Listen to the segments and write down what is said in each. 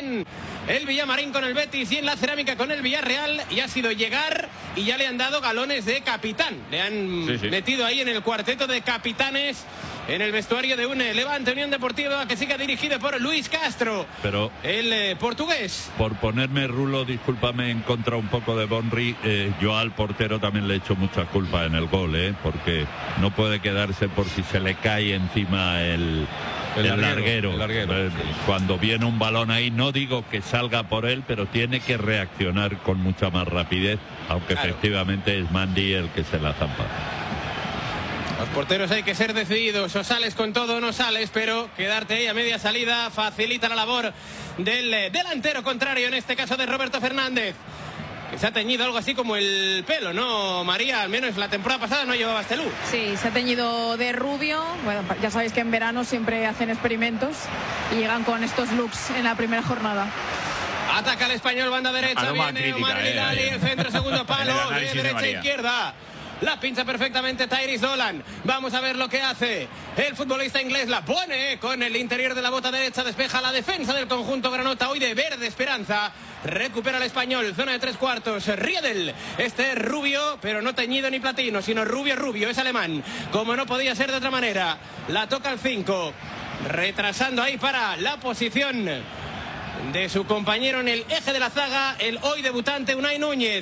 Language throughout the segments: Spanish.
en el Villamarín con el Betis y en la Cerámica con el Villarreal, y ha sido llegar y ya le han dado galones de capitán. Le han metido ahí en el cuarteto de capitanes en el vestuario de un Levante Unión Deportiva que sigue dirigido por Luis Castro, pero el portugués. Por ponerme, Rulo, discúlpame, en contra un poco de Bonri, yo al portero también le he hecho mucha culpa en el gol, porque no puede quedarse por si se le cae encima el larguero. Cuando viene un balón ahí, no digo que salga por él, pero tiene que reaccionar con mucha más rapidez, aunque efectivamente es Mandy el que se la zampa. Los porteros hay que ser decididos, o sales con todo o no sales, pero quedarte ahí a media salida facilita la labor del delantero contrario, en este caso de Roberto Fernández, que se ha teñido algo así como el pelo, ¿no, María? Al menos la temporada pasada no llevaba este look. Sí, se ha teñido de rubio. Bueno, ya sabéis que en verano siempre hacen experimentos y llegan con estos looks en la primera jornada. Ataca el Español, banda derecha, viene Omar Hilali, el centro, segundo palo, de derecha a izquierda. La pincha perfectamente Tyrese Dolan. Vamos a ver lo que hace el futbolista inglés. La pone con el interior de la bota derecha. Despeja la defensa del conjunto granota, hoy de verde esperanza. Recupera el Español, zona de 3/4. Riedel, este es rubio, pero no teñido ni platino, sino rubio, es alemán, como no podía ser de otra manera. La toca el 5, retrasando ahí para la posición de su compañero en el eje de la zaga, el hoy debutante Unai Núñez.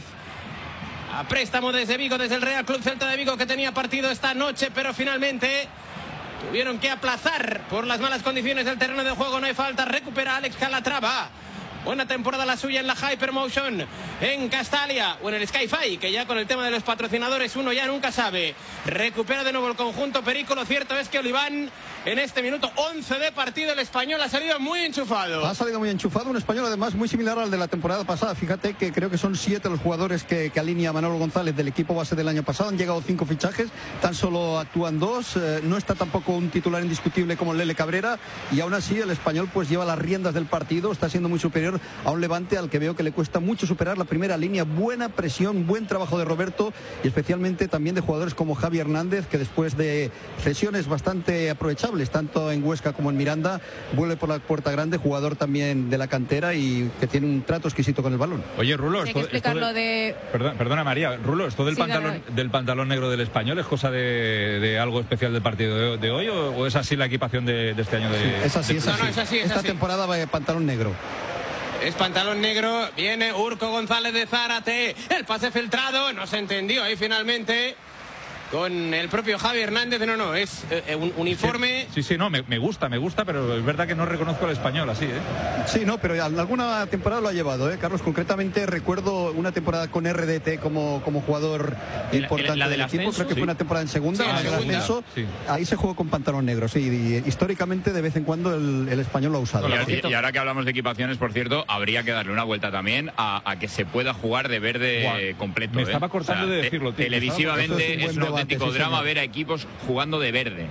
A préstamo desde Vigo, desde el Real Club Celta de Vigo, que tenía partido esta noche, pero finalmente tuvieron que aplazar por las malas condiciones del terreno de juego. No hay falta, recupera Alex Calatrava. Buena temporada la suya en la Hypermotion, en Castalia o en el Sky-Fi, que ya con el tema de los patrocinadores uno ya nunca sabe. Recupera de nuevo el conjunto perico. Lo cierto es que Oliván, en este minuto 11 de partido, el Español ha salido muy enchufado. Ha salido muy enchufado, un Español además muy similar al de la temporada pasada. Fíjate que creo que son 7 los jugadores que alinea Manolo González del equipo base del año pasado. Han llegado 5 fichajes, tan solo actúan 2. No está tampoco un titular indiscutible como Lele Cabrera, y aún así el Español pues lleva las riendas del partido. Está siendo muy superior a un Levante al que veo que le cuesta mucho superar la primera línea. Buena presión, buen trabajo de Roberto, y especialmente también de jugadores como Javi Hernández, que después de cesiones bastante aprovechables tanto en Huesca como en Miranda, vuelve por la puerta grande, jugador también de la cantera y que tiene un trato exquisito con el balón. Oye, Rulo, hay que explicarlo de... Perdona, María, Rulo, ¿esto del pantalón negro del Español es cosa de algo especial del partido de hoy, o es así la equipación de este año? Es así. Esta temporada va de pantalón negro. Es pantalón negro, viene Urco González de Zárate, el pase filtrado, no se entendió ahí finalmente con el propio Javi Hernández. No, es un uniforme. Sí, no, me gusta, pero es verdad que no reconozco el Español así, Sí, no, pero en alguna temporada lo ha llevado, Carlos. Concretamente recuerdo una temporada con RDT como jugador importante del equipo. Creo que fue una temporada en segunda, en el ascenso. Ahí se jugó con pantalón negro, sí, y históricamente de vez en cuando el Español lo ha usado. Y ahora que hablamos de equipaciones, por cierto, habría que darle una vuelta también a que se pueda jugar de verde completo. Me estaba cortando de decirlo, tío. Televisivamente es un auténtico drama ver a equipos jugando de verde.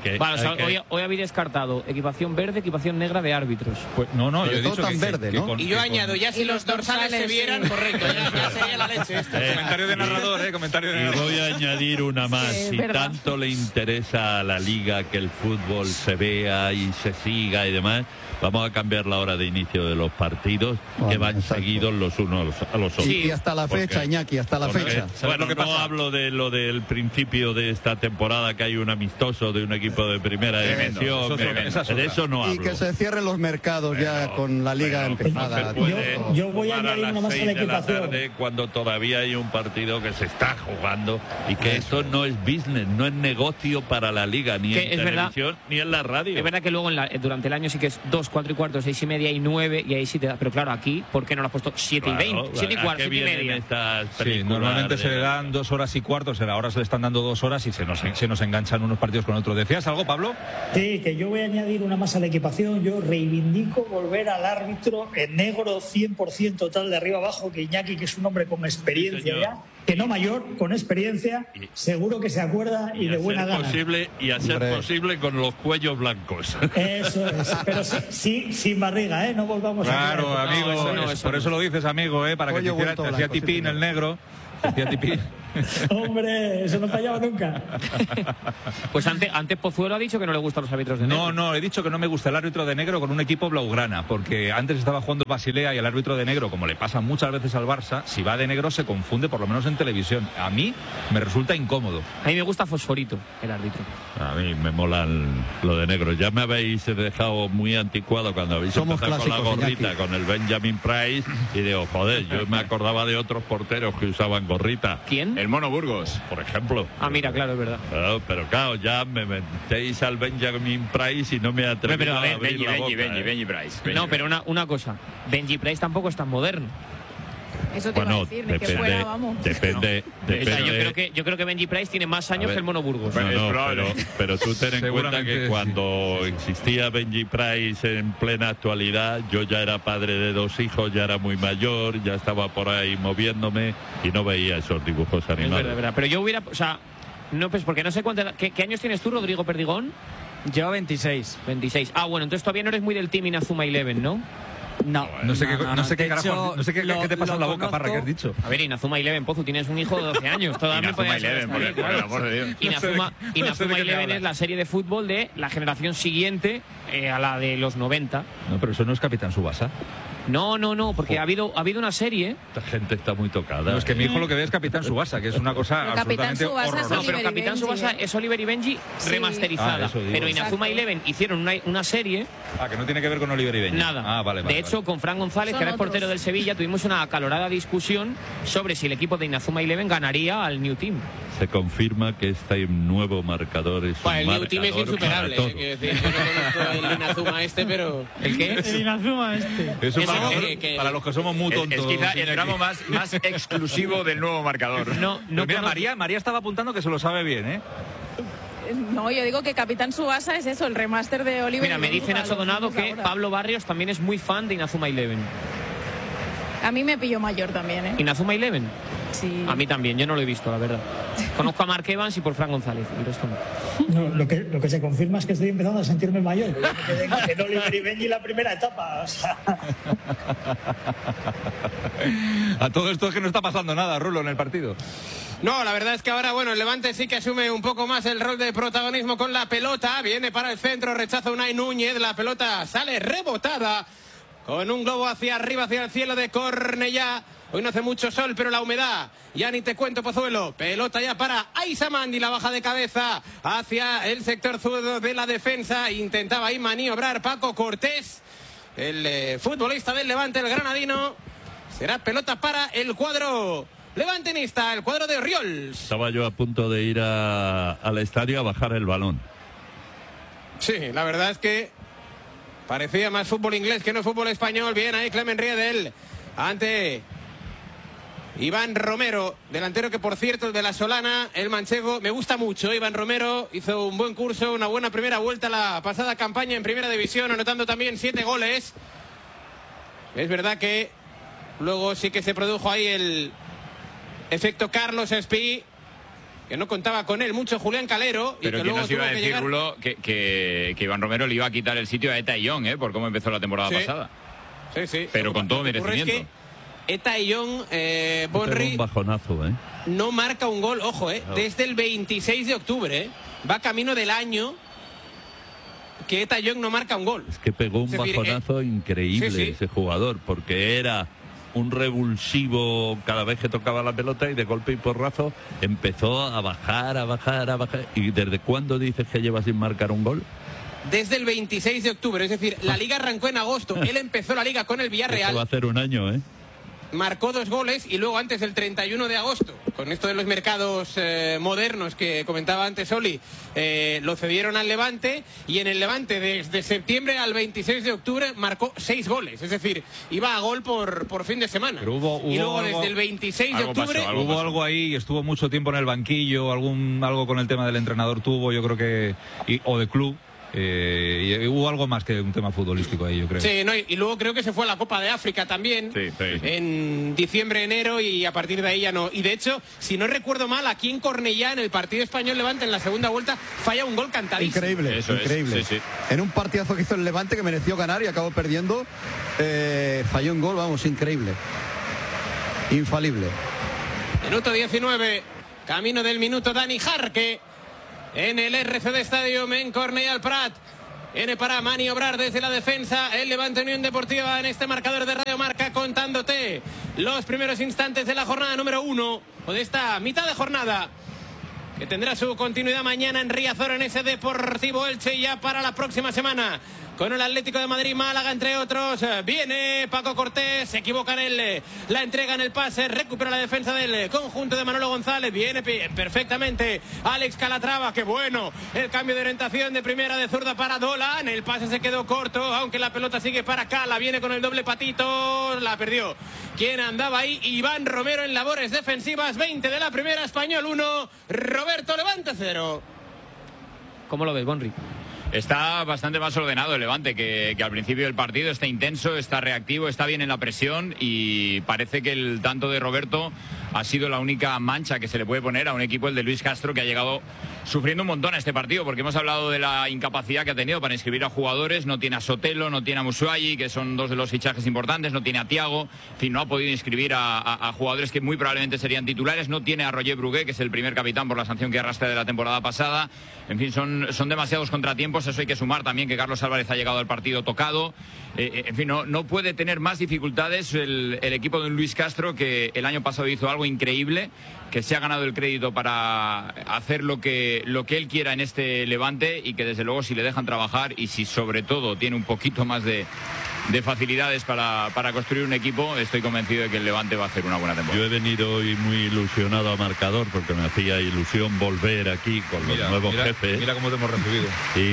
Hoy habéis descartado equipación verde, equipación negra de árbitros. Pues no, yo he dicho tan verde, ¿no? Y yo añado, ya si los dorsales se vieran, correcto, ya sería la leche esto. Comentario de narrador, Y voy a añadir una más. Si tanto le interesa a la liga que el fútbol se vea y se siga y demás, vamos a cambiar la hora de inicio de los partidos, que van seguidos los unos a los otros. Sí, hasta la fecha, Iñaki, hasta la fecha. Bueno, no hablo de lo del principio de esta temporada, que hay un amistoso de un equipo de primera división. De eso no hablo. Y que se cierren los mercados ya con la liga empezada. Yo voy a añadir una más a la equipación. Cuando todavía hay un partido que se está jugando, y que esto no es business, no es negocio para la liga, ni en televisión ni en la radio. Es verdad que luego durante el año sí que es 2, 4 y cuarto, 6 y media y 9, y ahí sí te da. Pero claro, aquí, ¿por qué no lo has puesto 7 y 20? 7 y cuarto, 7 y media. Normalmente se le dan 2 horas y cuarto, ahora se le están dando 2 horas y se nos enganchan unos partidos con otros. ¿Decías algo, Pablo? Sí, que yo voy a añadir una más a la equipación. Yo reivindico volver al árbitro en negro 100% total de arriba abajo, que Iñaki, que es un hombre con experiencia ya, que no mayor, con experiencia, seguro que se acuerda y de buena gana. Y a ser posible con los cuellos blancos. Eso es, pero sí, sin barriga, no volvamos claro, a... Claro, amigo, por eso lo dices, amigo, para que te hacía tipín el negro. Hacía tipín. Hombre, eso no fallaba nunca. Pues antes Pozuelo ha dicho que no le gustan los árbitros de negro. No, he dicho que no me gusta el árbitro de negro con un equipo blaugrana, porque antes estaba jugando Basilea y el árbitro de negro, como le pasa muchas veces al Barça, si va de negro se confunde, por lo menos en televisión. A mí me resulta incómodo. A mí me gusta Fosforito, el árbitro. A mí me mola lo de negro. Ya me habéis dejado muy anticuado cuando habéis empezado con la gorrita, con el Benjamin Price, y digo, joder, yo me acordaba de otros porteros que usaban gorrita. ¿Quién? El Mono Burgos, por ejemplo. Ah, mira, claro, es verdad. Pero claro, ya me metéis al Benjamin Price y no me atrevo a abrir la boca. Benji Price. No, pero una cosa, Benji Price tampoco es tan moderno. Eso te iba a decir, de que fuera, vamos. Depende. Yo creo que Benji Price tiene más años que el Mono Burgos. Pero tú ten en cuenta que cuando existía Benji Price en plena actualidad, yo ya era padre de 2 hijos, ya era muy mayor, ya estaba por ahí moviéndome y no veía esos dibujos animados. Es verdad. Pero yo hubiera, o sea, no, pues porque no sé ¿qué años tienes tú, Rodrigo Perdigón? Yo 26. Ah, bueno, entonces todavía no eres muy del team Inazuma Eleven, ¿no? No sé qué te pasa en la boca, Parra, que has dicho. A ver, Inazuma Eleven, Pozu, tienes un hijo de 12 años. Todavía Inazuma Eleven, por el amor de Dios. Inazuma Eleven es la serie de fútbol de la generación siguiente a la de los 90. No, pero eso no es Capitán Tsubasa. No, porque ha habido una serie. Esta gente está muy tocada. No, es que mi hijo lo que ve es Capitán Tsubasa, que es una cosa absolutamente horrorosa. No, pero Capitán Tsubasa es Oliver y Benji remasterizada. Pero Inazuma Eleven hicieron una serie. Que no tiene que ver con Oliver y Benji. Nada. Vale. De hecho, con Fran González, que era el portero del Sevilla, tuvimos una acalorada discusión sobre si el equipo de Inazuma Eleven ganaría al New Team. Se confirma que este nuevo marcador es el New Team es insuperable. Yo no conozco el Inazuma pero... ¿El qué? El Inazuma Es un marcador para los que somos muy tontos. Es quizá el tramo más exclusivo del nuevo marcador. No, mira, María estaba apuntando que se lo sabe bien, ¿eh? No, yo digo que Capitán Tsubasa es eso, el remaster de Oliver. Mira, me dice Nacho Donado que Pablo Barrios también es muy fan de Inazuma Eleven. A mí me pilló mayor también, ¿eh? ¿Inazuma Eleven? Sí. A mí también, yo no lo he visto, la verdad. Conozco a Mark Evans y por Fran González, y el resto no. Lo que se confirma es que estoy empezando a sentirme mayor. En Oliver y Benji la primera etapa. O sea. A todo esto es que no está pasando nada, Rulo, en el partido. No, la verdad es que ahora, el Levante sí que asume un poco más el rol de protagonismo con la pelota. Viene para el centro, rechaza Unai Núñez. La pelota sale rebotada con un globo hacia arriba, hacia el cielo de Cornellá. Hoy no hace mucho sol, pero la humedad, ya ni te cuento, Pozuelo. Pelota ya para Aisamandi, la baja de cabeza hacia el sector zurdo de la defensa. Intentaba ahí maniobrar Paco Cortés, el futbolista del Levante, el granadino. Será pelota para el cuadro levantinista, el cuadro de Oriols. Estaba yo a punto de ir al estadio a bajar el balón. Sí, la verdad es que parecía más fútbol inglés que no fútbol español. Bien ahí Clement Riedel ante Iván Romero, delantero que por cierto el de la Solana, el manchego, me gusta mucho. Iván Romero hizo un buen curso, una buena primera vuelta a la pasada campaña en Primera División, anotando también 7 goles. Es verdad que luego sí que se produjo ahí el efecto Carlos Espí, que no contaba con él mucho Julián Calero. Pero que nos iba a decir, Rulo, que Iván Romero le iba a quitar el sitio a Eta Young, por cómo empezó la temporada pasada. Sí. Pero con todo merecimiento. Eta Young, Bonri, un bajonazo, no marca un gol, ojo, no. Desde el 26 de octubre, va camino del año que Eta Young no marca un gol. Es que pegó un bajonazo increíble ese jugador, porque era un revulsivo cada vez que tocaba la pelota y de golpe y porrazo empezó a bajar. ¿Y desde cuándo dices que lleva sin marcar un gol? Desde el 26 de octubre, es decir, la liga arrancó en agosto. Él empezó la liga con el Villarreal. Esto va a hacer un año, Marcó 2 goles y luego antes del 31 de agosto, con esto de los mercados modernos que comentaba antes Oli, lo cedieron al Levante, y en el Levante desde septiembre al 26 de octubre marcó 6 goles, es decir, iba a gol por fin de semana. Pero hubo y luego algo, desde el 26 de octubre... Hubo algo ahí, estuvo mucho tiempo en el banquillo, algo con el tema del entrenador tuvo, yo creo que... o de club. Y hubo algo más que un tema futbolístico ahí, yo creo. Sí, no, y luego creo que se fue a la Copa de África también, en diciembre, enero, y a partir de ahí ya no. Y de hecho, si no recuerdo mal, aquí en Cornellá, en el partido español Levante, en la segunda vuelta, falla un gol cantadísimo. Increíble, increíble. Sí. En un partidazo que hizo el Levante, que mereció ganar y acabó perdiendo, falló un gol, increíble. Infalible. Minuto 19 Camino del minuto Dani Jarque en el RCD Stadium en Cornellà al Prat. Viene para maniobrar desde la defensa el Levante Unión Deportiva en este marcador de Radio Marca, contándote los primeros instantes de la jornada número 1 o de esta mitad de jornada, que tendrá su continuidad mañana en Riazor en ese Deportivo Elche, ya para la próxima semana con el Atlético de Madrid, Málaga, entre otros. Viene Paco Cortés, se equivoca en la entrega, en el pase, recupera la defensa del conjunto de Manolo González, viene perfectamente Alex Calatrava, que bueno, el cambio de orientación de primera de zurda para Dolan, el pase se quedó corto, aunque la pelota sigue para Cala, viene con el doble patito, la perdió. ¿Quién andaba ahí? Iván Romero en labores defensivas. 20 de la primera, Español 1, Roberto Levante 0. ¿Cómo lo ves, Bonri? Está bastante más ordenado el Levante que al principio del partido. Está intenso, está reactivo, está bien en la presión, y parece que el tanto de Roberto ha sido la única mancha que se le puede poner a un equipo, el de Luis Castro, que ha llegado sufriendo un montón a este partido, porque hemos hablado de la incapacidad que ha tenido para inscribir a jugadores. No tiene a Sotelo, no tiene a Musuayi, que son dos de los fichajes importantes, no tiene a Thiago, en fin, no ha podido inscribir a jugadores que muy probablemente serían titulares, no tiene a Roger Brugué, que es el primer capitán por la sanción que arrastra de la temporada pasada. En fin, son demasiados contratiempos. Eso hay que sumar también que Carlos Álvarez ha llegado al partido tocado. En fin, no puede tener más dificultades el equipo de Luis Castro, que el año pasado hizo algo increíble, que se ha ganado el crédito para hacer lo que él quiera en este Levante, y que desde luego, si le dejan trabajar y si sobre todo tiene un poquito más de facilidades para construir un equipo, estoy convencido de que el Levante va a hacer una buena temporada. Yo he venido hoy muy ilusionado a Marcador, porque me hacía ilusión volver aquí con los nuevos jefes. Mira cómo te hemos recibido.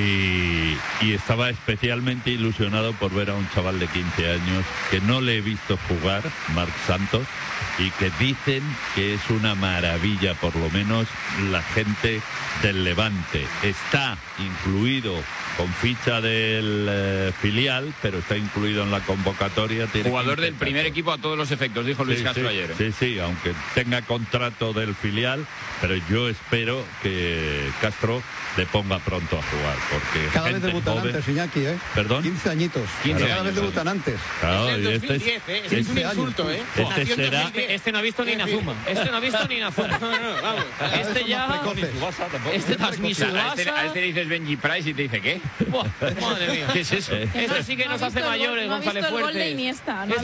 Y estaba especialmente ilusionado por ver a un chaval de 15 años que no le he visto jugar, Marc Santos, y que dicen que es una maravilla, por lo menos la gente del Levante. Está incluido con ficha del filial, pero está incluido en la convocatoria. Jugador del primer equipo a todos los efectos, dijo Luis Castro ayer. Sí, aunque tenga contrato del filial, pero yo espero que Castro le ponga pronto a jugar, porque cada vez debutan joven... antes, Iñaki, ¿eh? ¿Perdón? 15 añitos. 15 cada vez debutan antes. Claro, Es el 2010, es un insulto, ¿eh? Este no ha visto ni Inazuma. Este no ha visto ni Inazuma. Vamos. Este ya... Este transmisión. A este le dices Benji Price y te dice ¿qué? Madre mía. ¿Qué es eso? Este sí que nos hace mayores, González Fuertes.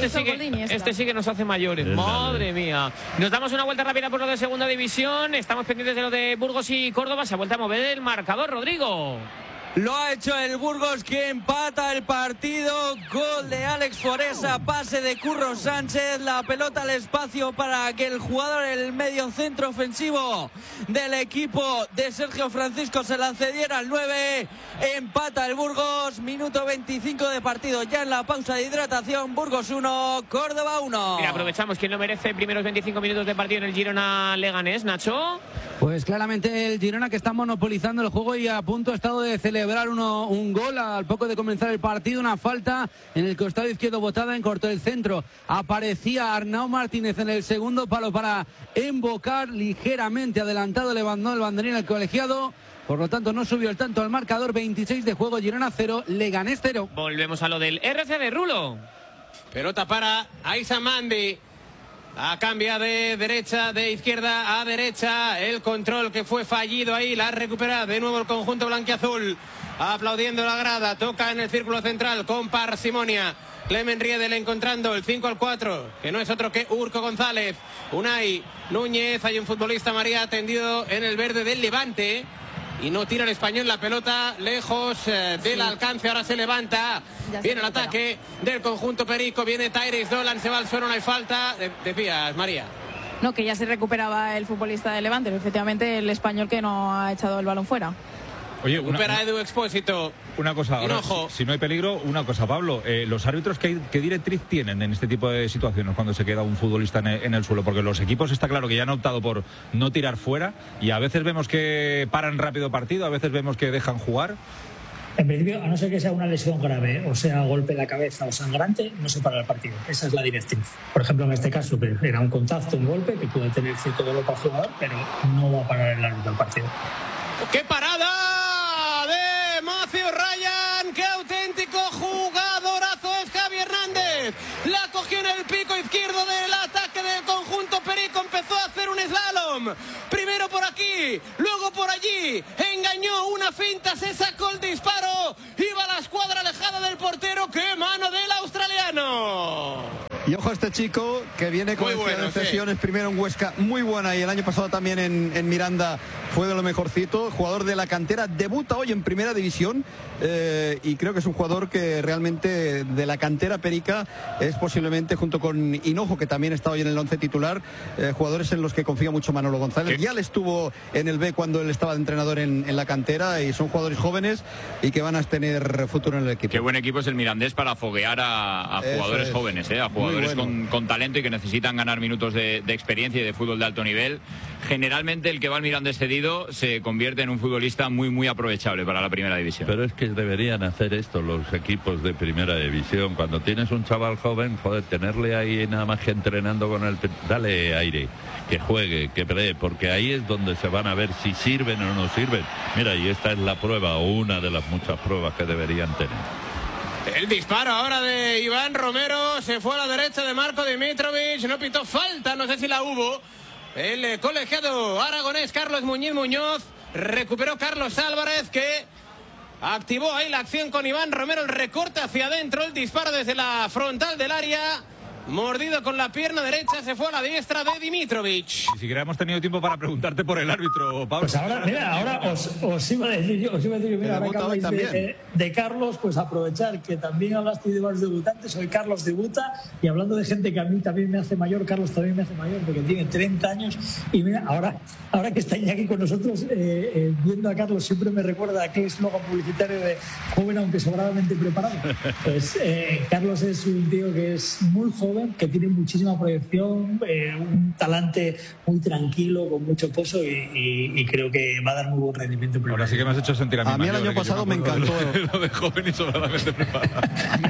Este sí que nos hace mayores. Madre mía. Nos damos una vuelta rápida por lo de segunda división. Estamos pendientes de lo de Burgos y Córdoba. Se ha vuelto a mover el marcador, Rodrigo. Lo ha hecho el Burgos, que empata el partido. Gol de Alex Foresa, pase de Curro Sánchez, la pelota al espacio para que el jugador, el medio centro ofensivo del equipo de Sergio Francisco, se la cediera al 9. Empata el Burgos, minuto 25 de partido, ya en la pausa de hidratación. Burgos 1, Córdoba 1. Mira, aprovechamos. ¿Quién lo merece? Primeros 25 minutos de partido en el Girona Leganés, Nacho. Pues claramente el Girona, que está monopolizando el juego y a punto ha estado de celebrar un gol al poco de comenzar el partido. Una falta en el costado izquierdo botada en corto del centro. Aparecía Arnau Martínez en el segundo palo para embocar, ligeramente adelantado, levantó el banderín al colegiado. Por lo tanto, no subió el tanto al marcador. 26 de juego, Girona 0, Leganés 0. Volvemos a lo del RCD, Rulo. Pelota para Aisa Mandi. Cambia de izquierda a derecha. El control que fue fallido ahí, la recupera de nuevo el conjunto blanquiazul. Aplaudiendo la grada, toca en el círculo central con parsimonia. Clemen Riedel encontrando el 5-4, que no es otro que Urco González. Unai Núñez, hay un futbolista, María, tendido en el verde del Levante. Y no tira el Español, la pelota lejos del alcance. Ahora se levanta, viene el ataque del conjunto perico, viene Tyrese Dolan, se va al suelo, no hay falta. Decías, María. No, que ya se recuperaba el futbolista de Levante, pero efectivamente el Español que no ha echado el balón fuera. Oye, recupera Edu Expósito. Una cosa, ahora, si no hay peligro, una cosa, Pablo, los árbitros, ¿qué directriz tienen en este tipo de situaciones cuando se queda un futbolista en el suelo? Porque los equipos está claro que ya han optado por no tirar fuera, y a veces vemos que paran rápido partido, a veces vemos que dejan jugar. En principio, a no ser que sea una lesión grave, o sea, golpe en la cabeza o sangrante, no se para el partido. Esa es la directriz. Por ejemplo, en este caso, era un contacto, un golpe, que puede tener cierto dolor para el jugador, pero no va a parar el árbitro del partido. ¡Qué parada de Matthew Ryan! ¡Qué auténtico jugadorazo es Javi Hernández! La cogió en el pico izquierdo del ataque del conjunto perico, empezó a hacer un slalom. Tom. Primero por aquí, luego por allí. Engañó una finta, se sacó el disparo. Iba a la escuadra alejada del portero. ¡Qué mano del australiano! Y ojo a este chico que viene con cesiones, primero en Huesca, muy buena, y el año pasado también en Miranda fue de lo mejorcito, jugador de la cantera, debuta hoy en primera división, y creo que es un jugador que realmente de la cantera perica es posiblemente, junto con Hinojo, que también está hoy en el 11 titular, jugadores en los que confía mucho Manolo González. Ya le estuvo en el B cuando él estaba de entrenador en la cantera, y son jugadores jóvenes y que van a tener futuro en el equipo. Qué buen equipo es el Mirandés para foguear a jugadores jóvenes, a jugadores con talento y que necesitan ganar minutos de experiencia y de fútbol de alto nivel. Generalmente el que va al Mirandés cedido se convierte en un futbolista muy aprovechable para la primera división. Pero es que deberían hacer esto los equipos de primera división. Cuando tienes un chaval joven, joder, tenerle ahí nada más que entrenando con él, dale aire, que juegue, que pelee, porque ahí es donde se van a ver si sirven o no sirven. Mira, y esta es la prueba, o una de las muchas pruebas que deberían tener. El disparo ahora de Iván Romero, se fue a la derecha de Marco Dimitrovic, no pitó falta, no sé si la hubo. El colegiado aragonés Carlos Muñoz, recuperó Carlos Álvarez, que activó ahí la acción con Iván Romero, el recorte hacia adentro, el disparo desde la frontal del área. Mordido con la pierna derecha, se fue a la diestra de Dimitrovic. Ni siquiera hemos tenido tiempo para preguntarte por el árbitro, Pablo. Pues ahora, mira, os iba a decir yo, mira, ahora que habláis de Carlos, pues aprovechar que también hablaste de varios debutantes. Hoy Carlos debuta, y hablando de gente que a mí también me hace mayor, Carlos también me hace mayor porque tiene 30 años. Y mira, ahora que está Iñaki con nosotros, viendo a Carlos siempre me recuerda a aquel eslogan publicitario de joven aunque sobradamente preparado. Pues Carlos es un tío que es muy joven, que tiene muchísima proyección, un talante muy tranquilo, con mucho pozo, y creo que va a dar muy buen rendimiento. Ahora sí que me has hecho sentir a mí el año pasado me encantó lo de joven y sobradamente preparado.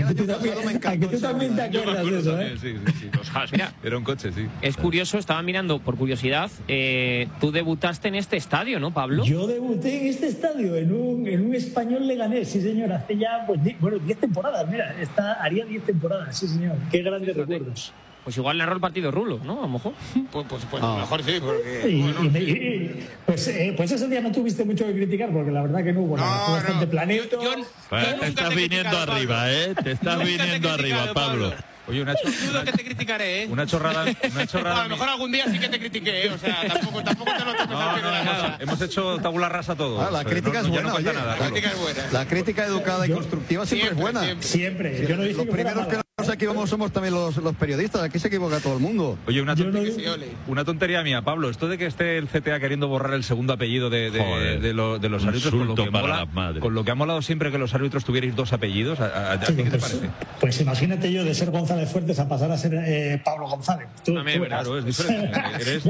A que tú también te acuerdas de eso, Sí. Mira, era un coche, sí. Es curioso, estaba mirando por curiosidad, tú debutaste en este estadio, ¿no, Pablo? Yo debuté en este estadio, en un Español Leganés, sí señor, hace ya, 10 temporadas, mira, haría 10 temporadas, sí señor, qué grandes recuerdos. Pues igual narró el partido Rulo, ¿no? A lo mejor. Pues a lo mejor sí, porque... Pues ese día no tuviste mucho que criticar, porque la verdad que no hubo nada. Fue bastante planito. Te estás viniendo arriba, Te estás viniendo arriba, Pablo. Oye, dudo que te criticaré, Una chorrada. A lo mejor algún día sí que te critiqué, O sea, tampoco te lo tomes al pie de la cosa. Hemos hecho tabula rasa todos. La crítica es buena, oye. La crítica es buena. La crítica educada y constructiva siempre es buena. Siempre. Yo no dije los primeros que nos equivocamos somos también los periodistas. Aquí se equivoca todo el mundo. Oye, una tontería mía, Pablo. Esto de que esté el CTA queriendo borrar el segundo apellido de los árbitros, con lo que ha molado siempre que los árbitros tuvierais dos apellidos. ¿A ti qué te parece? Pues imagínate yo de ser González Fuertes a pasar a ser Pablo González. Claro, es diferente. Eres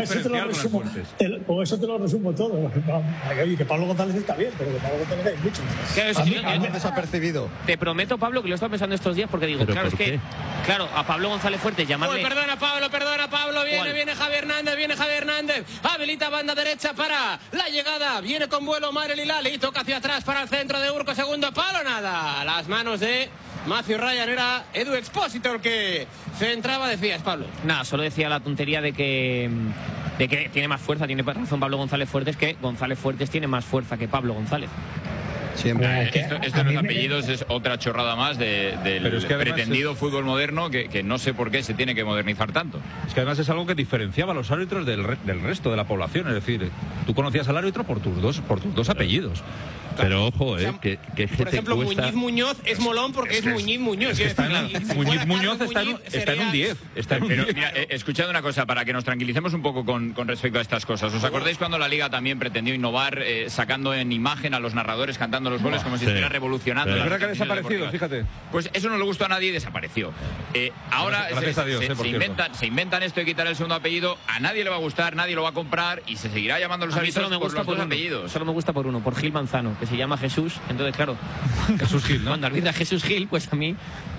con eso te lo resumo todo. Oye, que Pablo González está bien, pero que Pablo González hay muchos. A mí desapercibido. Te prometo, Pablo, que lo he estado pensando estos días, porque digo, claro, es que, a Pablo González Fuertes llamarle... Perdona, Pablo, viene Javier Hernández, habilita banda derecha para la llegada, viene con vuelo Marel Hilali, toca hacia atrás para el centro de Urco, segundo palo, nada, las manos de Matthew Ryan, era Edu Expósito el que centraba, decías, Pablo. Nada, solo decía la tontería de que tiene más fuerza, tiene razón Pablo González Fuertes, que González Fuertes tiene más fuerza que Pablo González. Siempre. Esto de los apellidos es otra chorrada más del pretendido fútbol moderno que no sé por qué se tiene que modernizar tanto. Es que además es algo que diferenciaba a los árbitros del resto de la población. Es decir, tú conocías al árbitro por tus dos apellidos. Pero ojo, que por ejemplo, Muñoz es molón porque es Muñoz. Muñoz está en un 10. Pero mira, escuchad una cosa, para que nos tranquilicemos un poco con respecto a estas cosas. ¿Os acordáis cuando la Liga también pretendió innovar sacando en imagen a los narradores cantando los goles como si estuviera revolucionando? Es verdad que ha desaparecido, fíjate. Pues eso no le gustó a nadie y desapareció. Ahora se inventan esto de quitar el segundo apellido, a nadie le va a gustar, nadie lo va a comprar y se seguirá llamando a los árbitros por los dos apellidos. Solo me gusta por Gil Manzano, que se llama Jesús, entonces claro, Jesús Gil, ¿no? Cuando arbitra Jesús Gil, pues a mí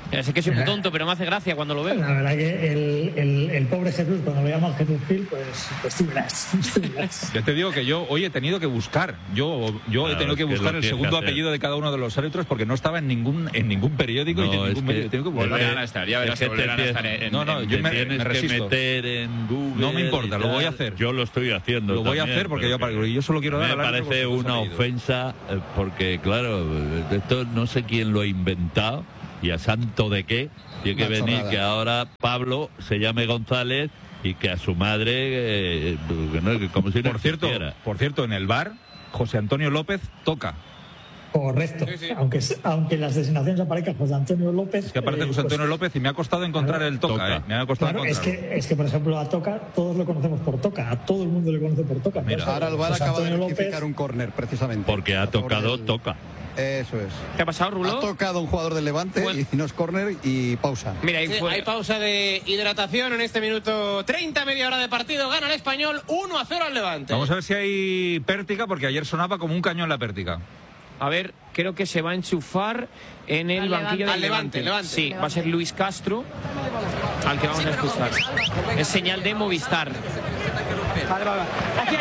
Ya sé que soy muy tonto, pero me hace gracia cuando lo veo. La verdad que el pobre Jesús, cuando lo llaman Jesús Gil, pues tú verás. Ya te digo que yo hoy he tenido que buscar. Yo he tenido que buscar el segundo apellido de cada uno de los árbitros porque no estaba en ningún periódico y en ningún medio. Tengo que volverán a estar, ya verás que volverán a estar yo me resisto. Meter en Google. No me importa, lo voy a hacer. Yo lo estoy haciendo. Lo voy a hacer porque yo solo quiero dar. Me parece una ofensa porque, claro, esto no sé quién lo ha inventado y a santo de qué. Tiene que venir que ahora Pablo se llame González y que a su madre, como si no existiera. Por cierto, en el VAR, José Antonio López toca. Correcto. Sí. Aunque las designaciones aparezcan José Antonio López. Es que aparece José Antonio López y me ha costado encontrar el Toca. Me ha costado encontrarlo. Es que, por ejemplo, a Toca todos lo conocemos por Toca. A todo el mundo le conoce por Toca. Mira, ahora el VAR acaba de rectificar un córner, precisamente. Porque ha tocado Toca. Eso es. ¿Qué ha pasado, Rulo? Ha tocado un jugador del Levante y no es córner y pausa. Mira, hay pausa de hidratación en este minuto 30, media hora de partido. Gana el Español 1-0 al Levante. Vamos a ver si hay pértiga, porque ayer sonaba como un cañón la pértiga. A ver, creo que se va a enchufar en el banquillo del Levante. Sí, va a ser Luis Castro, al que vamos a escuchar. Es señal de Movistar. Vale. Aquí.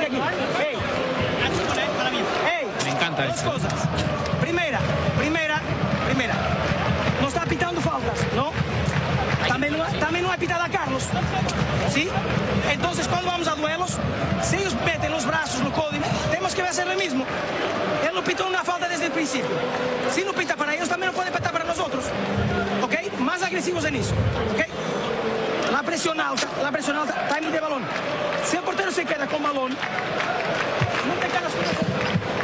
Me encanta esto. Dos cosas. Primera. No está pitando faltas, ¿no? También no ha pitado a Carlos. ¿Sí? Entonces, cuando vamos a duelos, si ellos meten los brazos no código, tenemos que hacer lo mismo. Él no pitó una falta desde el principio. Si no pita para ellos, también no puede pitar para nosotros. ¿Ok? Más agresivos en eso. ¿Ok? La presión alta, timing de balón. Si el portero se queda con balón, no te quedas con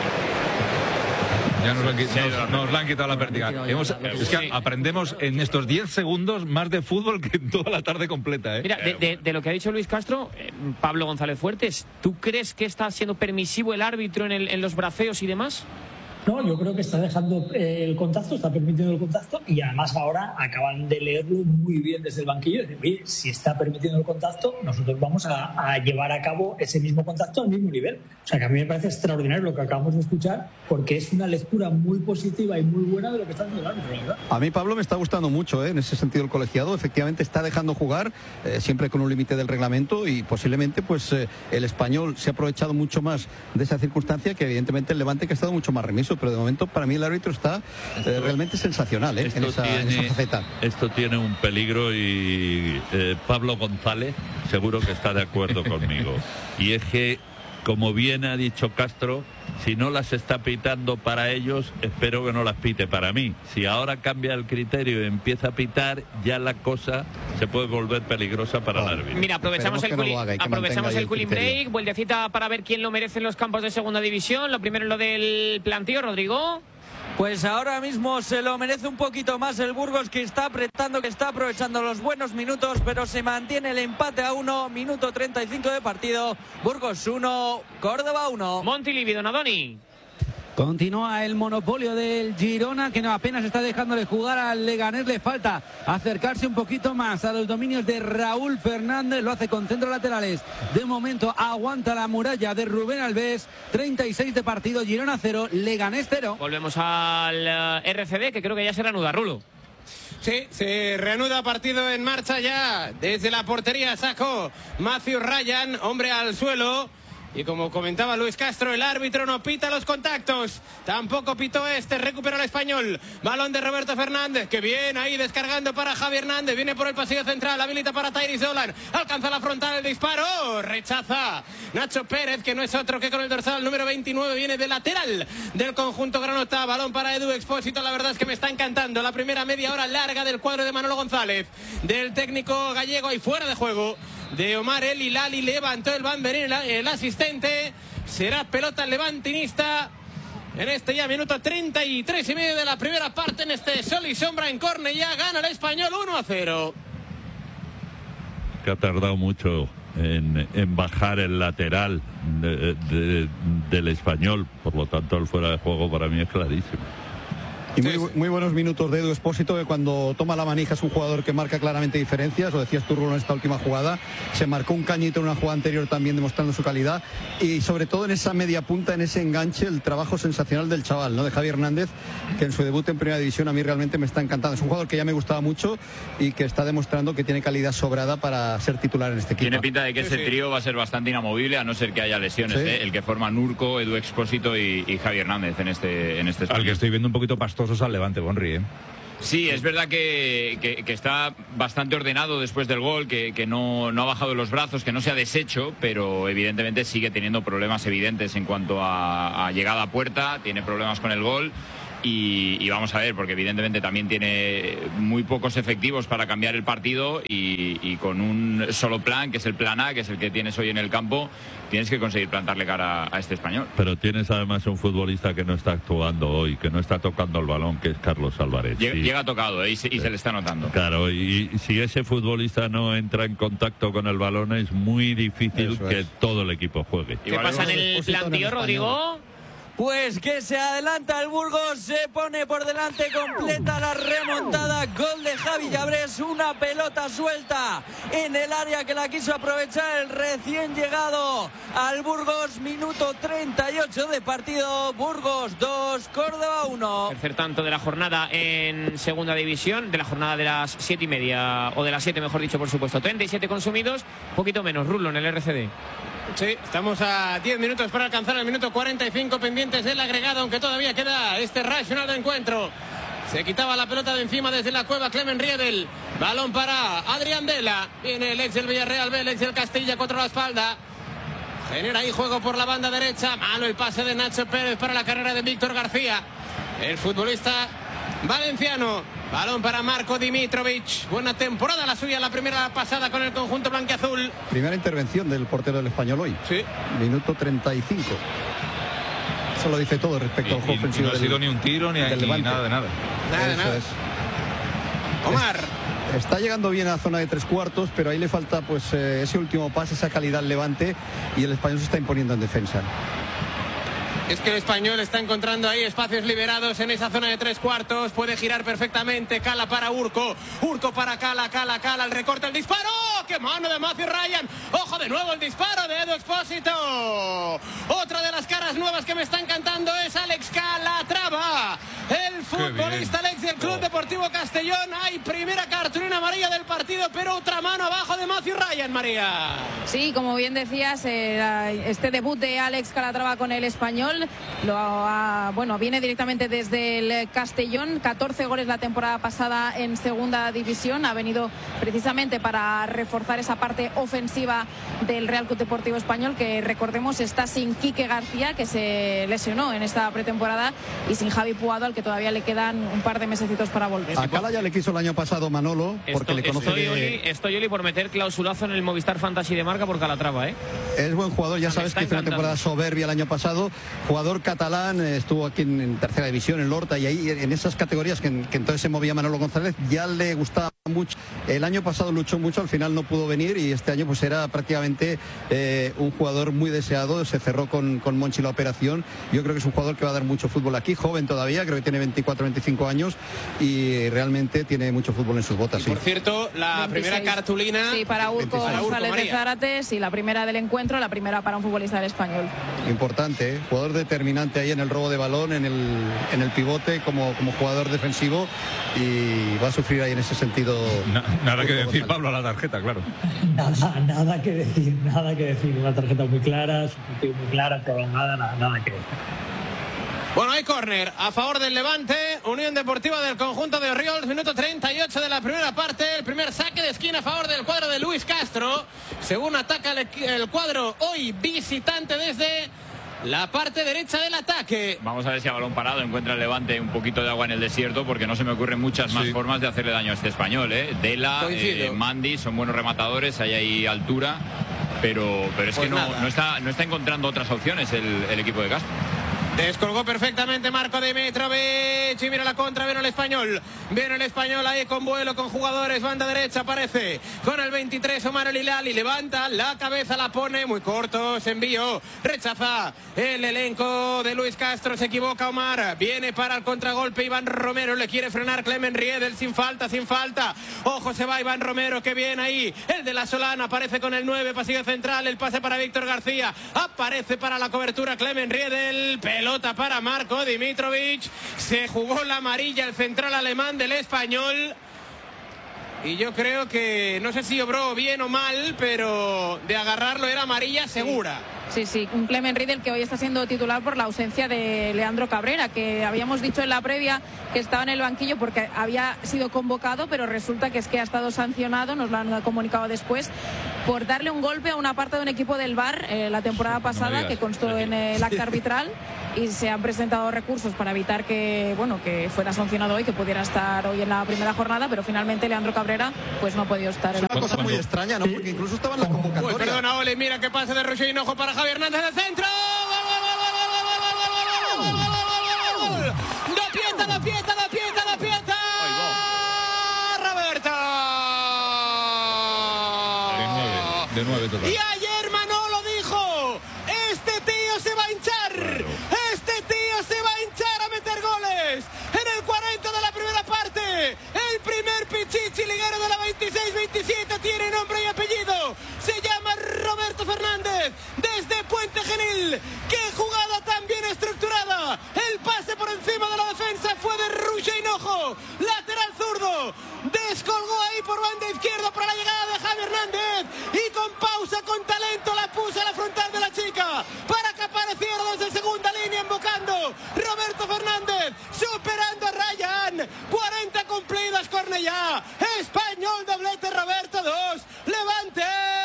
Ya nos la han quitado la pértiga. Es que aprendemos en estos 10 segundos más de fútbol que en toda la tarde completa. Mira, de lo que ha dicho Luis Castro, Pablo González Fuertes, ¿tú crees que está siendo permisivo el árbitro en los braceos y demás? No, yo creo que está dejando el contacto, está permitiendo el contacto y además ahora acaban de leerlo muy bien desde el banquillo. Decir, oye, si está permitiendo el contacto, nosotros vamos a llevar a cabo ese mismo contacto al mismo nivel. O sea, que a mí me parece extraordinario lo que acabamos de escuchar porque es una lectura muy positiva y muy buena de lo que está haciendo el árbitro, ¿verdad? A mí, Pablo, me está gustando mucho, en ese sentido el colegiado. Efectivamente está dejando jugar, siempre con un límite del reglamento y posiblemente pues el Español se ha aprovechado mucho más de esa circunstancia que evidentemente el Levante, que ha estado mucho más remiso. Pero de momento para mí el árbitro está realmente sensacional en esa faceta. Esto tiene un peligro y Pablo González seguro que está de acuerdo conmigo. Y es que, como bien ha dicho Castro, si no las está pitando para ellos, espero que no las pite para mí. Si ahora cambia el criterio y empieza a pitar, ya la cosa se puede volver peligrosa para el árbitro. Mira, aprovechamos el cooling break, vueltecita para ver quién lo merece en los campos de segunda división. Lo primero es lo del plantío, Rodrigo. Pues ahora mismo se lo merece un poquito más el Burgos, que está apretando, que está aprovechando los buenos minutos, pero se mantiene el empate a 1, minuto 35 de partido. Burgos 1, Córdoba 1. Montilivi, Donadoni. Continúa el monopolio del Girona, que no apenas está dejándole jugar al Leganés. Le falta acercarse un poquito más a los dominios de Raúl Fernández. Lo hace con centros laterales. De momento aguanta la muralla de Rubén Alves. 36 de partido, Girona 0, Leganés 0. Volvemos al RCD, que creo que ya se reanuda, Rulo. Sí, se reanuda partido en marcha ya. Desde la portería sacó Matthew Ryan, hombre al suelo. Y como comentaba Luis Castro, el árbitro no pita los contactos. Tampoco pitó recupera el Español. Balón de Roberto Fernández, que viene ahí descargando para Javi Hernández. Viene por el pasillo central, habilita para Tairis Dolan. Alcanza la frontal, el disparo. Rechaza Nacho Pérez, que no es otro que con el dorsal número 29. Viene de lateral del conjunto granota. Balón para Edu Expósito. La verdad es que me está encantando la primera media hora larga del cuadro de Manolo González, del técnico gallego, y fuera de juego de Omar El Hilali. Levantó el banderín el asistente. Será pelota levantinista en este ya minuto 33 y medio de la primera parte, en este sol y sombra en Cornellá. Gana el Español 1-0. Que ha tardado mucho en bajar el lateral del Español, por lo tanto el fuera de juego para mí es clarísimo. Y muy buenos minutos de Edu Expósito, que cuando toma la manija es un jugador que marca claramente diferencias. Lo decías tú, Rulo, en esta última jugada. Se marcó un cañito en una jugada anterior también, demostrando su calidad. Y sobre todo en esa media punta, en ese enganche, el trabajo sensacional del chaval, ¿no? De Javi Hernández, que en su debut en Primera División a mí realmente me está encantando. Es un jugador que ya me gustaba mucho y que está demostrando que tiene calidad sobrada para ser titular en este equipo. Tiene pinta de que ese trío va a ser bastante inamovible, a no ser que haya lesiones, el que forman Urco, Edu Expósito y Javi Hernández en este Al que estoy viendo un poquito pastosos al Levante, Bonri, ¿eh? Sí, es verdad que está bastante ordenado después del gol, que no ha bajado los brazos, que no se ha deshecho, pero evidentemente sigue teniendo problemas evidentes en cuanto a llegada a puerta, tiene problemas con el gol. Y vamos a ver, porque evidentemente también tiene muy pocos efectivos para cambiar el partido y con un solo plan, que es el plan A, que es el que tienes hoy en el campo, tienes que conseguir plantarle cara a este español. Pero tienes además un futbolista que no está actuando hoy, que no está tocando el balón, que es Carlos Álvarez. Llega tocado, y se le está notando. Claro, y si ese futbolista no entra en contacto con el balón, es muy difícil que todo el equipo juegue. ¿Qué pasa en el plantío, Rodrigo? Pues que se adelanta el Burgos, se pone por delante, completa la remontada, gol de Javi Llabrés, una pelota suelta en el área que la quiso aprovechar el recién llegado al Burgos, minuto 38 de partido, Burgos 2, Córdoba 1. Tercer tanto de la jornada en segunda división, de la jornada de las 7:30, o de las 7 mejor dicho, por supuesto, 37 consumidos, poquito menos, Rulo, en el RCD. Sí, estamos a 10 minutos para alcanzar el minuto 45 pendientes del agregado, aunque todavía queda este racional de encuentro. Se quitaba la pelota de encima desde la cueva Clemen Riedel. Balón para Adrián Vela. Viene el ex del Villarreal, el ex del Castilla contra la espalda. Genera ahí juego por la banda derecha. Malo el pase de Nacho Pérez para la carrera de Víctor García. El futbolista valenciano. Balón para Marco Dimitrovic. Buena temporada la suya, la primera pasada con el conjunto blanquiazul. Primera intervención del portero del Español hoy. Sí. Minuto 35. Eso lo dice todo respecto al juego ofensivo. No ha sido ni un tiro ni nada de nada. Nada de nada. Omar. Está llegando bien a la zona de 3/4, pero ahí le falta pues ese último pase, esa calidad al Levante, y el Español se está imponiendo en defensa. Es que el Español está encontrando ahí espacios liberados en esa zona de 3/4. Puede girar perfectamente. Cala para Urco. Urco para Cala. El recorte, el disparo. ¡Qué mano de Matthew Ryan! ¡Ojo de nuevo el disparo de Edu Expósito! Otra de las caras nuevas que me está encantando es Alex Calatrava. El futbolista Alex del Club Deportivo Castellón. Hay primera cartulina amarilla del partido, pero otra mano abajo de Matthew Ryan, María. Sí, como bien decías, este debut de Alex Calatrava con el Español viene directamente desde el Castellón. 14 goles la temporada pasada en segunda división. Ha venido precisamente para reforzar esa parte ofensiva del Real Club Deportivo Español, que recordemos está sin Quique García, que se lesionó en esta pretemporada, y sin Javi Puado, al que todavía le quedan un par de mesecitos para volver. A Cala ya le quiso el año pasado Manolo, porque le conoce. Estoy Oli por meter clausulazo en el Movistar Fantasy de marca por Calatrava, Es buen jugador, ya sabes que hizo una temporada soberbia el año pasado. Jugador catalán, estuvo aquí en tercera división, en Lorta, y ahí en esas categorías que entonces se movía Manolo González, ya le gustaba mucho. El año pasado luchó mucho, al final no pudo venir, y este año pues era prácticamente un jugador muy deseado. Se cerró con Monchi la operación. Yo creo que es un jugador que va a dar mucho fútbol aquí, joven todavía, creo que tiene 24, 25 años, y realmente tiene mucho fútbol en sus botas. Y por cierto, la 26. Primera cartulina. Sí, para Urco González de Zárate, sí, la primera del encuentro, la primera para un futbolista del Español. Importante, jugador determinante ahí en el robo de balón, en el pivote, como jugador defensivo, y va a sufrir ahí en ese sentido. Nada que decir, Pablo, a la tarjeta, claro. Nada que decir. Una tarjeta muy clara, muy clara, prolongada, nada que decir. Bueno, hay córner a favor del Levante, Unión Deportiva del conjunto de Orriols, minuto 38 de la primera parte, el primer saque de esquina a favor del cuadro de Luis Castro, según ataca el cuadro hoy visitante desde la parte derecha del ataque. Vamos a ver si a balón parado encuentra el Levante un poquito de agua en el desierto, porque no se me ocurren muchas más formas de hacerle daño a este español, Dela, Mandy son buenos rematadores, hay altura, pero es pues que no está encontrando otras opciones el equipo de Castro. Descolgó perfectamente Marco Dimitrovic y mira la contra, viene el español ahí con vuelo, con jugadores, banda derecha aparece con el 23 Omar El Hilali, levanta la cabeza, la pone muy corto, se envió, rechaza el elenco de Luis Castro, se equivoca Omar, viene para el contragolpe Iván Romero, le quiere frenar Clement Riedel, sin falta, ojo, se va Iván Romero, que bien ahí, el de la Solana aparece con el 9, pasillo central, el pase para Víctor García, aparece para la cobertura Clement Riedel, pelota para Marco Dimitrovic, se jugó la amarilla el central alemán del español y yo creo que no sé si obró bien o mal, pero de agarrarlo era amarilla segura. Sí, un Clement Riedel que hoy está siendo titular por la ausencia de Leandro Cabrera, que habíamos dicho en la previa que estaba en el banquillo porque había sido convocado, pero resulta que es que ha estado sancionado, nos lo han comunicado después, por darle un golpe a una parte de un equipo del VAR la temporada pasada, que constó en el acta arbitral, y se han presentado recursos para evitar que fuera sancionado hoy, que pudiera estar hoy en la primera jornada, pero finalmente Leandro Cabrera pues no ha podido estar. Es una cosa muy extraña, ¿no? Porque incluso estaba en la convocatoria. Perdona, Ole, mira qué pase de Roger Hinojo para Javier Hernández del centro. ¡Da pieta! Roberto. De 9 total. Y ayer Manolo dijo, este tío se va a hinchar. Claro. Este tío se va a hinchar a meter goles. En el 40 de la primera parte, el primer pichichi liguero de la 26-27 tiene nombre y apellido. Se llama Roberto Fernández, desde Puente Genil. ¡Qué jugada tan bien estructurada! El pase por encima de la defensa fue de Roger Hinojo, lateral zurdo. Descolgó ahí por banda izquierda para la llegada de Javi Hernández y con pausa, con talento, la puso a la frontal de la chica para que apareciera desde segunda línea invocando Roberto Fernández, superando a Ryan. 40 cumplidas, Cornellá. Español, doblete, Roberto 2, Levante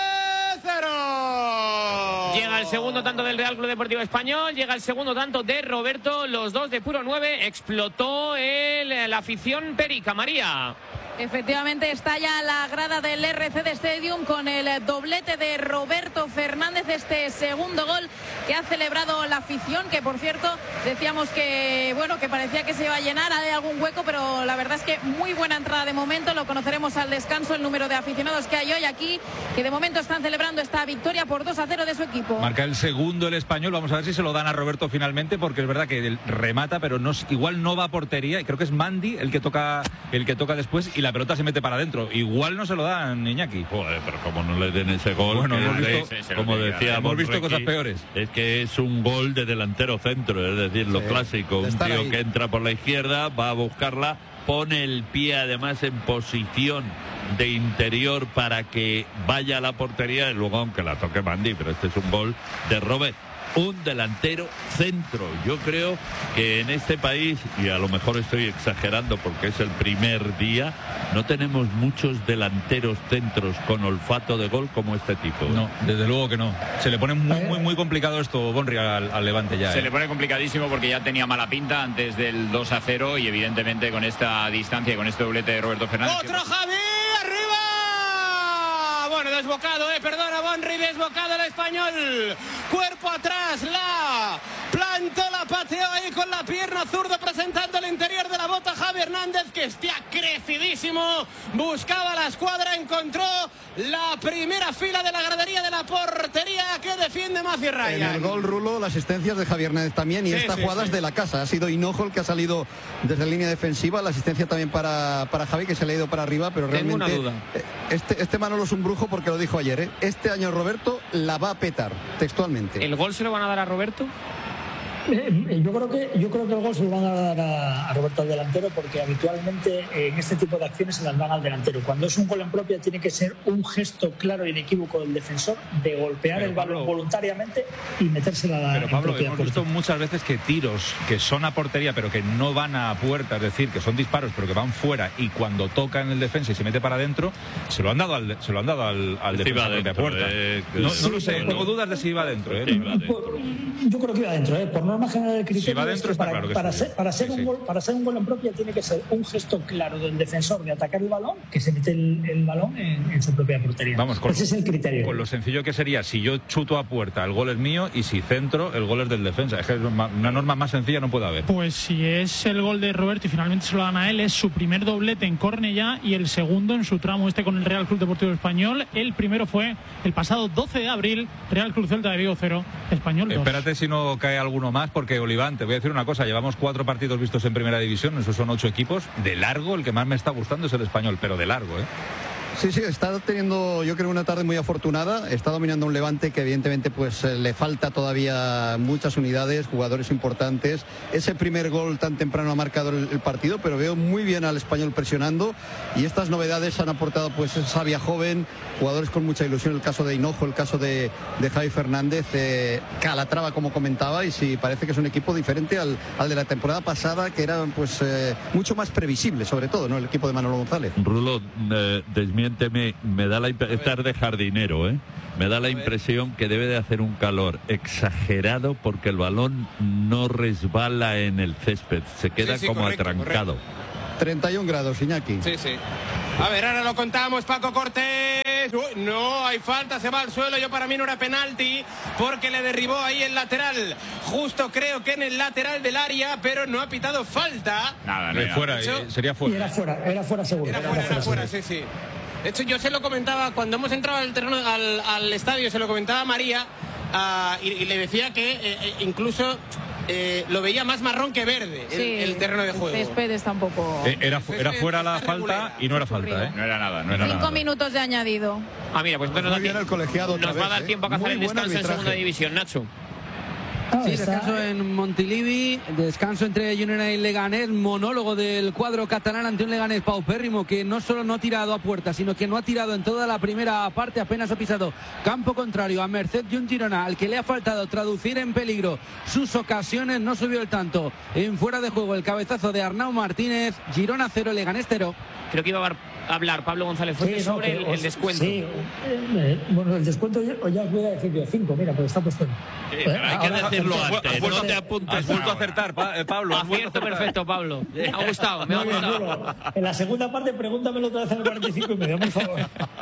0. Llega el segundo tanto del Real Club Deportivo Español, llega el segundo tanto de Roberto, los dos de puro 9, explotó la afición perica, María. Efectivamente, está ya la grada del RCD Stadium con el doblete de Roberto Fernández, este segundo gol que ha celebrado la afición, que por cierto decíamos que parecía que se iba a llenar, hay algún hueco, pero la verdad es que muy buena entrada de momento. Lo conoceremos al descanso, el número de aficionados que hay hoy aquí, que de momento están celebrando esta victoria por 2-0 de su equipo. Marca el segundo el español, vamos a ver si se lo dan a Roberto finalmente, porque es verdad que remata, pero igual no va a portería, y creo que es Mandy el que toca después, y la pelota se mete para adentro. Igual no se lo dan, Iñaki. Joder, pero como no le den ese gol, bueno, como decíamos, hemos visto cosas peores. Es que es un gol de delantero centro, es decir, lo clásico, un tío ahí que entra por la izquierda, va a buscarla, pone el pie además en posición de interior para que vaya a la portería, y luego aunque la toque Mandy, pero este es un gol de Robert, un delantero centro. Yo creo que en este país, y a lo mejor estoy exagerando porque es el primer día, no tenemos muchos delanteros centros con olfato de gol como este tipo. No, desde luego que no. Se le pone muy complicado esto, Bonri, al Levante ya. Se le pone complicadísimo porque ya tenía mala pinta antes del 2-0 y evidentemente con esta distancia y con este doblete de Roberto Fernández. ¡Otro Javi! ¡Arriba! Bueno, desbocado, perdona, Bonri, desbocado el español. Cuerpo atrás, la plantó, la pateó ahí con la pierna zurda, presentando el interior de la bota Javi Hernández, que está crecidísimo. Buscaba la escuadra, encontró la primera fila de la gradería de la portería que defiende Maci Ryan. En el gol, Rulo, las asistencias de Javi Hernández también, y esta jugada es de la casa. Ha sido Hinojo el que ha salido desde línea defensiva, la asistencia también para Javi, que se le ha ido para arriba, pero tengo realmente una duda. Este Manolo es un brujo porque lo dijo ayer, este año Roberto la va a petar, textualmente. ¿El gol se lo van a dar a Roberto? Yo creo que el gol se lo van a dar a Roberto, al delantero, porque habitualmente en este tipo de acciones se las dan al delantero. Cuando es un gol en propia tiene que ser un gesto claro e inequívoco del defensor de golpear el balón voluntariamente y metérsela a la Pero Pablo, hemos visto muchas veces que tiros que son a portería pero que no van a puerta, es decir, que son disparos pero que van fuera, y cuando tocan el defensa y se mete para adentro, se lo han dado al defensa de puerta. No lo sé, tengo dudas de si iba adentro. Yo creo que iba adentro, por no norma general del criterio, si va dentro, es que para ser un gol en propia tiene que ser un gesto claro del defensor de atacar el balón, que se mete el balón en su propia portería. Vamos, ese es el criterio. Con lo sencillo que sería, si yo chuto a puerta, el gol es mío, y si centro, el gol es del defensa. Es que una norma más sencilla no puede haber. Pues si es el gol de Roberto y finalmente se lo dan a él, es su primer doblete en Cornellá y el segundo en su tramo con el Real Club Deportivo Español. El primero fue el pasado 12 de abril, Real Club Celta de Vigo 0, Español 2. Espérate si no cae alguno más, porque Oliván, te voy a decir una cosa, llevamos 4 partidos vistos en Primera División, esos son 8 equipos, de largo el que más me está gustando es el Español, pero de largo, Sí, está teniendo, yo creo, una tarde muy afortunada. Está dominando un Levante que evidentemente pues le falta todavía muchas unidades, jugadores importantes. Ese primer gol tan temprano ha marcado el partido, pero veo muy bien al Español presionando, y estas novedades han aportado pues sabia joven, jugadores con mucha ilusión, el caso de Hinojo, el caso de Javi Fernández, Calatrava, como comentaba, y sí, parece que es un equipo diferente al de la temporada pasada, que era pues mucho más previsible, sobre todo, ¿no? El equipo de Manolo González. Rulo, me da estar de jardinero, me da la impresión que debe de hacer un calor exagerado porque el balón no resbala en el césped, se queda como atrancado. 31 grados, Iñaki. Sí. A ver, ahora lo contamos, Paco Cortés. Uy, no, hay falta, se va al suelo. Yo para mí no era penalti porque le derribó ahí el lateral. Justo creo que en el lateral del área, pero no ha pitado falta. Nada, no era fuera, sería fuera. Era fuera seguro. Era fuera, sí. De hecho, yo se lo comentaba cuando hemos entrado al terreno, al estadio, se lo comentaba a María y le decía que incluso lo veía más marrón que verde el terreno de juego. El césped está un poco... Era fuera la falta y no era falta, No era nada. 5 minutos de añadido. Mira, pues entonces nos va a dar tiempo a cazar el descanso en segunda división, Nacho. Sí, descanso en Montilivi, descanso entre Girona y Leganés, monólogo del cuadro catalán ante un Leganés paupérrimo que no solo no ha tirado a puerta, sino que no ha tirado en toda la primera parte, apenas ha pisado campo contrario a merced de un Girona al que le ha faltado traducir en peligro sus ocasiones, no subió el tanto en fuera de juego el cabezazo de Arnau Martínez. Girona 0, Leganés 0. Creo que iba a hablar Pablo González Fuentes sobre el descuento. Sí, bueno, el descuento ya os voy a decir yo 5, mira, pues está puesto. Hay que decirlo antes, no te apuntes. Has vuelto a acertar, Pablo. Acierto perfecto, Pablo. Me ha gustado. En la segunda parte, pregúntamelo otra vez en el 45 y medio, por favor.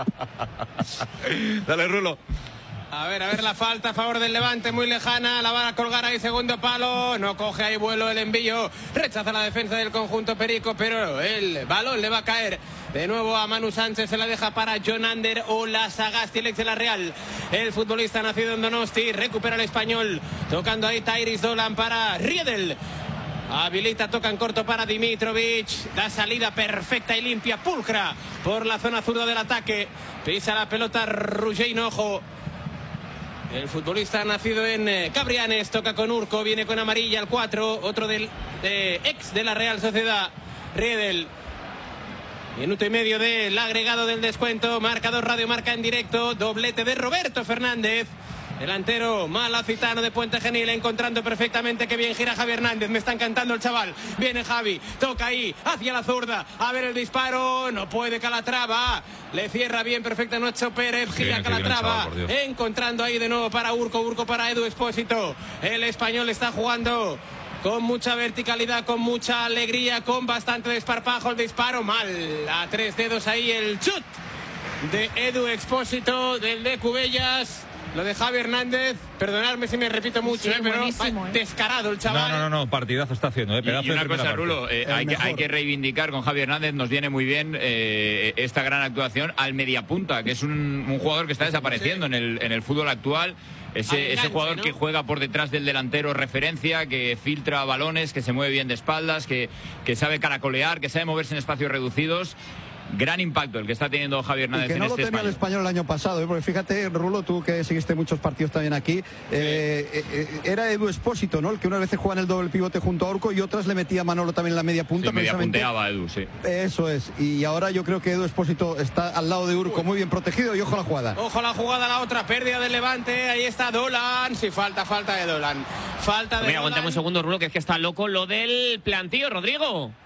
Dale, Rulo. A ver la falta a favor del Levante, muy lejana, la van a colgar ahí, segundo palo, no coge ahí vuelo el envío, rechaza la defensa del conjunto perico, pero el balón le va a caer de nuevo a Manu Sánchez, se la deja para Jonander Olazábal, ex de la Real, el futbolista nacido en Donosti, recupera el Español, tocando ahí Tyris Dolan para Riedel. Habilita, toca en corto para Dimitrovic. Da salida perfecta y limpia, pulcra por la zona zurda del ataque. Pisa la pelota Roger Hinojo. El futbolista nacido en Cabrianes, toca con Urco, viene con amarilla al 4, otro del ex de la Real Sociedad, Riedel. Minuto y medio del agregado del descuento, marcador Radio Marca en directo, doblete de Roberto Fernández. Delantero malacitano de Puente Genil, encontrando perfectamente que bien gira Javi Hernández. Me está encantando el chaval. Viene Javi, toca ahí, hacia la zurda. A ver el disparo, no puede Calatrava. Le cierra bien perfecta Nacho Pérez. Gira Calatrava, encontrando ahí de nuevo para Urco para Edu Expósito. El Español está jugando con mucha verticalidad, con mucha alegría, con bastante desparpajo. El disparo mal, a 3 dedos ahí el chut de Edu Expósito, del de Cubellas. Lo de Javi Hernández, perdonadme si me repito mucho, pero descarado el chaval. No, partidazo está haciendo. Y una cosa, Rulo, hay que reivindicar con Javi Hernández, nos viene muy bien esta gran actuación al mediapunta, que es un jugador que está desapareciendo en el fútbol actual. Ese jugador, ¿no?, que juega por detrás del delantero referencia, que filtra balones, que se mueve bien de espaldas, que sabe caracolear, que sabe moverse en espacios reducidos. Gran impacto el que está teniendo Javi Hernández en este Español. Que no lo tenía el Español el año pasado, porque fíjate, Rulo, tú que seguiste muchos partidos también aquí, era Edu Expósito, ¿no?, el que unas veces juega en el doble pivote junto a Urco y otras le metía a Manolo también en la media punta. Sí, media punteaba Edu, sí. Eso es, y ahora yo creo que Edu Expósito está al lado de Urco, muy bien protegido, y ojo a la jugada. Ojo la jugada, la otra, pérdida del Levante, ahí está Dolan, sí, falta de Dolan. Falta de Dolan. Aguantame un segundo, Rulo, que es que está loco lo del plantío, Rodrigo.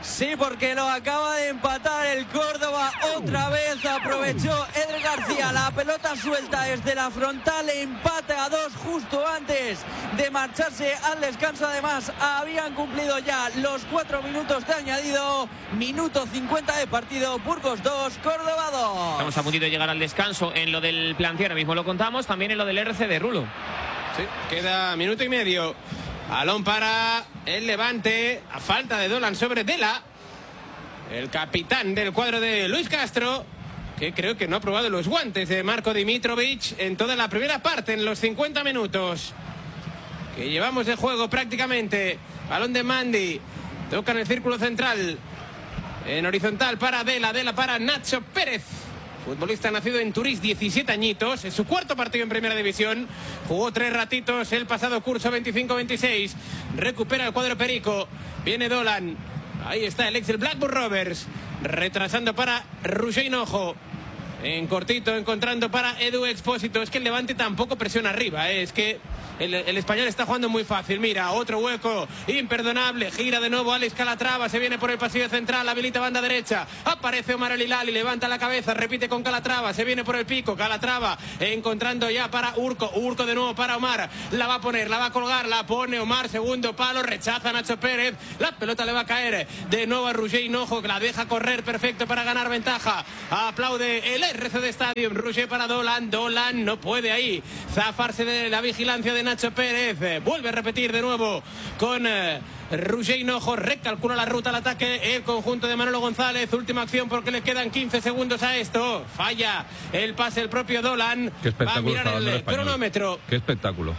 Sí, porque lo acaba de empatar el Córdoba otra vez. Aprovechó Eder García la pelota suelta desde la frontal. Empate a 2 justo antes de marcharse al descanso. Además, habían cumplido ya los 4 minutos de añadido. Minuto 50 de partido. Burgos 2, Córdoba 2. Estamos a puntito de llegar al descanso en lo del Plancia. Ahora mismo lo contamos. También en lo del RC de Rulo. Sí, queda minuto y medio. Balón para el Levante, a falta de Dolan sobre Dela, el capitán del cuadro de Luis Castro, que creo que no ha probado los guantes de Marko Dimitrovic en toda la primera parte, en los 50 minutos que llevamos de juego prácticamente. Balón de Mandy, toca en el círculo central, en horizontal para Dela, Dela para Nacho Pérez. Futbolista nacido en Turís, 17 añitos, es su cuarto partido en Primera División, jugó 3 ratitos el pasado curso 25-26, recupera el cuadro perico, viene Dolan, ahí está el ex del Blackburn Rovers, retrasando para Roger Hinojo, en cortito encontrando para Edu Expósito. Es que el Levante tampoco presiona arriba, es que el español está jugando muy fácil. Mira, otro hueco imperdonable, gira de nuevo Alex Calatrava, se viene por el pasillo central, habilita banda derecha, aparece Omar El Hilali, levanta la cabeza, repite con Calatrava, se viene por el pico, Calatrava encontrando ya para Urco, Urco de nuevo para Omar, la va a poner, la va a colgar, la pone Omar, segundo palo, rechaza Nacho Pérez, la pelota le va a caer de nuevo a Roger Hinojo, que la deja correr perfecto para ganar ventaja, aplaude el RC de Stadium, Roger para Dolan, Dolan no puede ahí zafarse de la vigilancia de Nacho Pérez, vuelve a repetir de nuevo con Roger Hinojo, recalcula la ruta al ataque el conjunto de Manolo González, última acción porque le quedan 15 segundos a esto, falla el pase el propio Dolan, va a mirar el cronómetro. Qué espectáculo.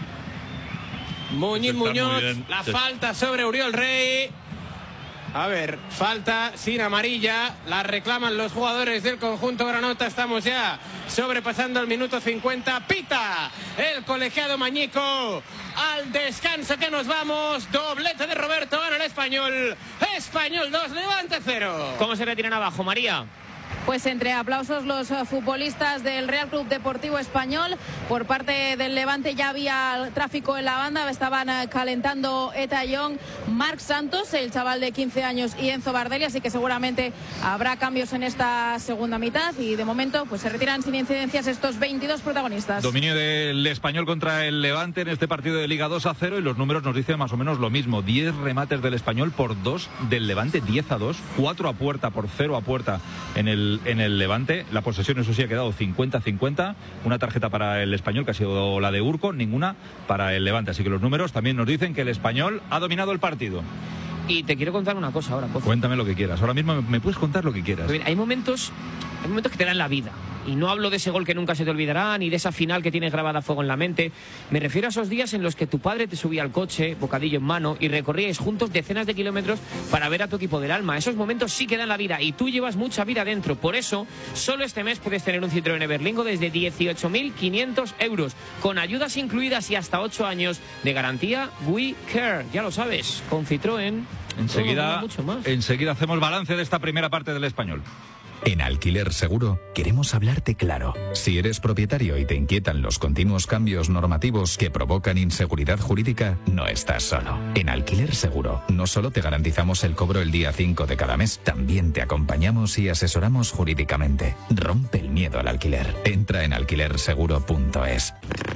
Muñiz Muñoz, la falta sobre Uriol Rey. A ver, falta sin amarilla, la reclaman los jugadores del conjunto granota, estamos ya sobrepasando el minuto 50, pita el colegiado Mañico, al descanso que nos vamos, doblete de Roberto, gana el Español, Español 2, Levante 0. ¿Cómo se retiran abajo, María? Pues entre aplausos los futbolistas del Real Club Deportivo Español. Por parte del Levante ya había tráfico en la banda, estaban calentando Eta Young, Marc Santos, el chaval de 15 años, y Enzo Bardelli, así que seguramente habrá cambios en esta segunda mitad y de momento pues se retiran sin incidencias estos 22 protagonistas. Dominio del Español contra el Levante en este partido de Liga 2-0 y los números nos dicen más o menos lo mismo. 10 remates del Español por 2 del Levante, 10-2, 4 a puerta por 0 a puerta en el Levante. La posesión, eso sí, ha quedado 50-50. Una tarjeta para el Español, que ha sido la de Urco, ninguna para el Levante. Así que los números también nos dicen que el Español ha dominado el partido. Y te quiero contar una cosa ahora, Pozo. Cuéntame lo que quieras. Ahora mismo me puedes contar lo que quieras. Bien, hay momentos que te dan la vida. Y no hablo de ese gol que nunca se te olvidará, ni de esa final que tienes grabada a fuego en la mente. Me refiero a esos días en los que tu padre te subía al coche, bocadillo en mano, y recorríais juntos decenas de kilómetros para ver a tu equipo del alma. Esos momentos sí que dan la vida, y tú llevas mucha vida dentro. Por eso, solo este mes puedes tener un Citroën Everlingo desde 18.500 euros, con ayudas incluidas y hasta 8 años de garantía We Care. Ya lo sabes, con Citroën. Enseguida hacemos balance de esta primera parte del Español. En Alquiler Seguro queremos hablarte claro. Si eres propietario y te inquietan los continuos cambios normativos que provocan inseguridad jurídica, no estás solo. En Alquiler Seguro no solo te garantizamos el cobro el día 5 de cada mes, también te acompañamos y asesoramos jurídicamente. Rompe el miedo al alquiler. Entra en alquilerseguro.es.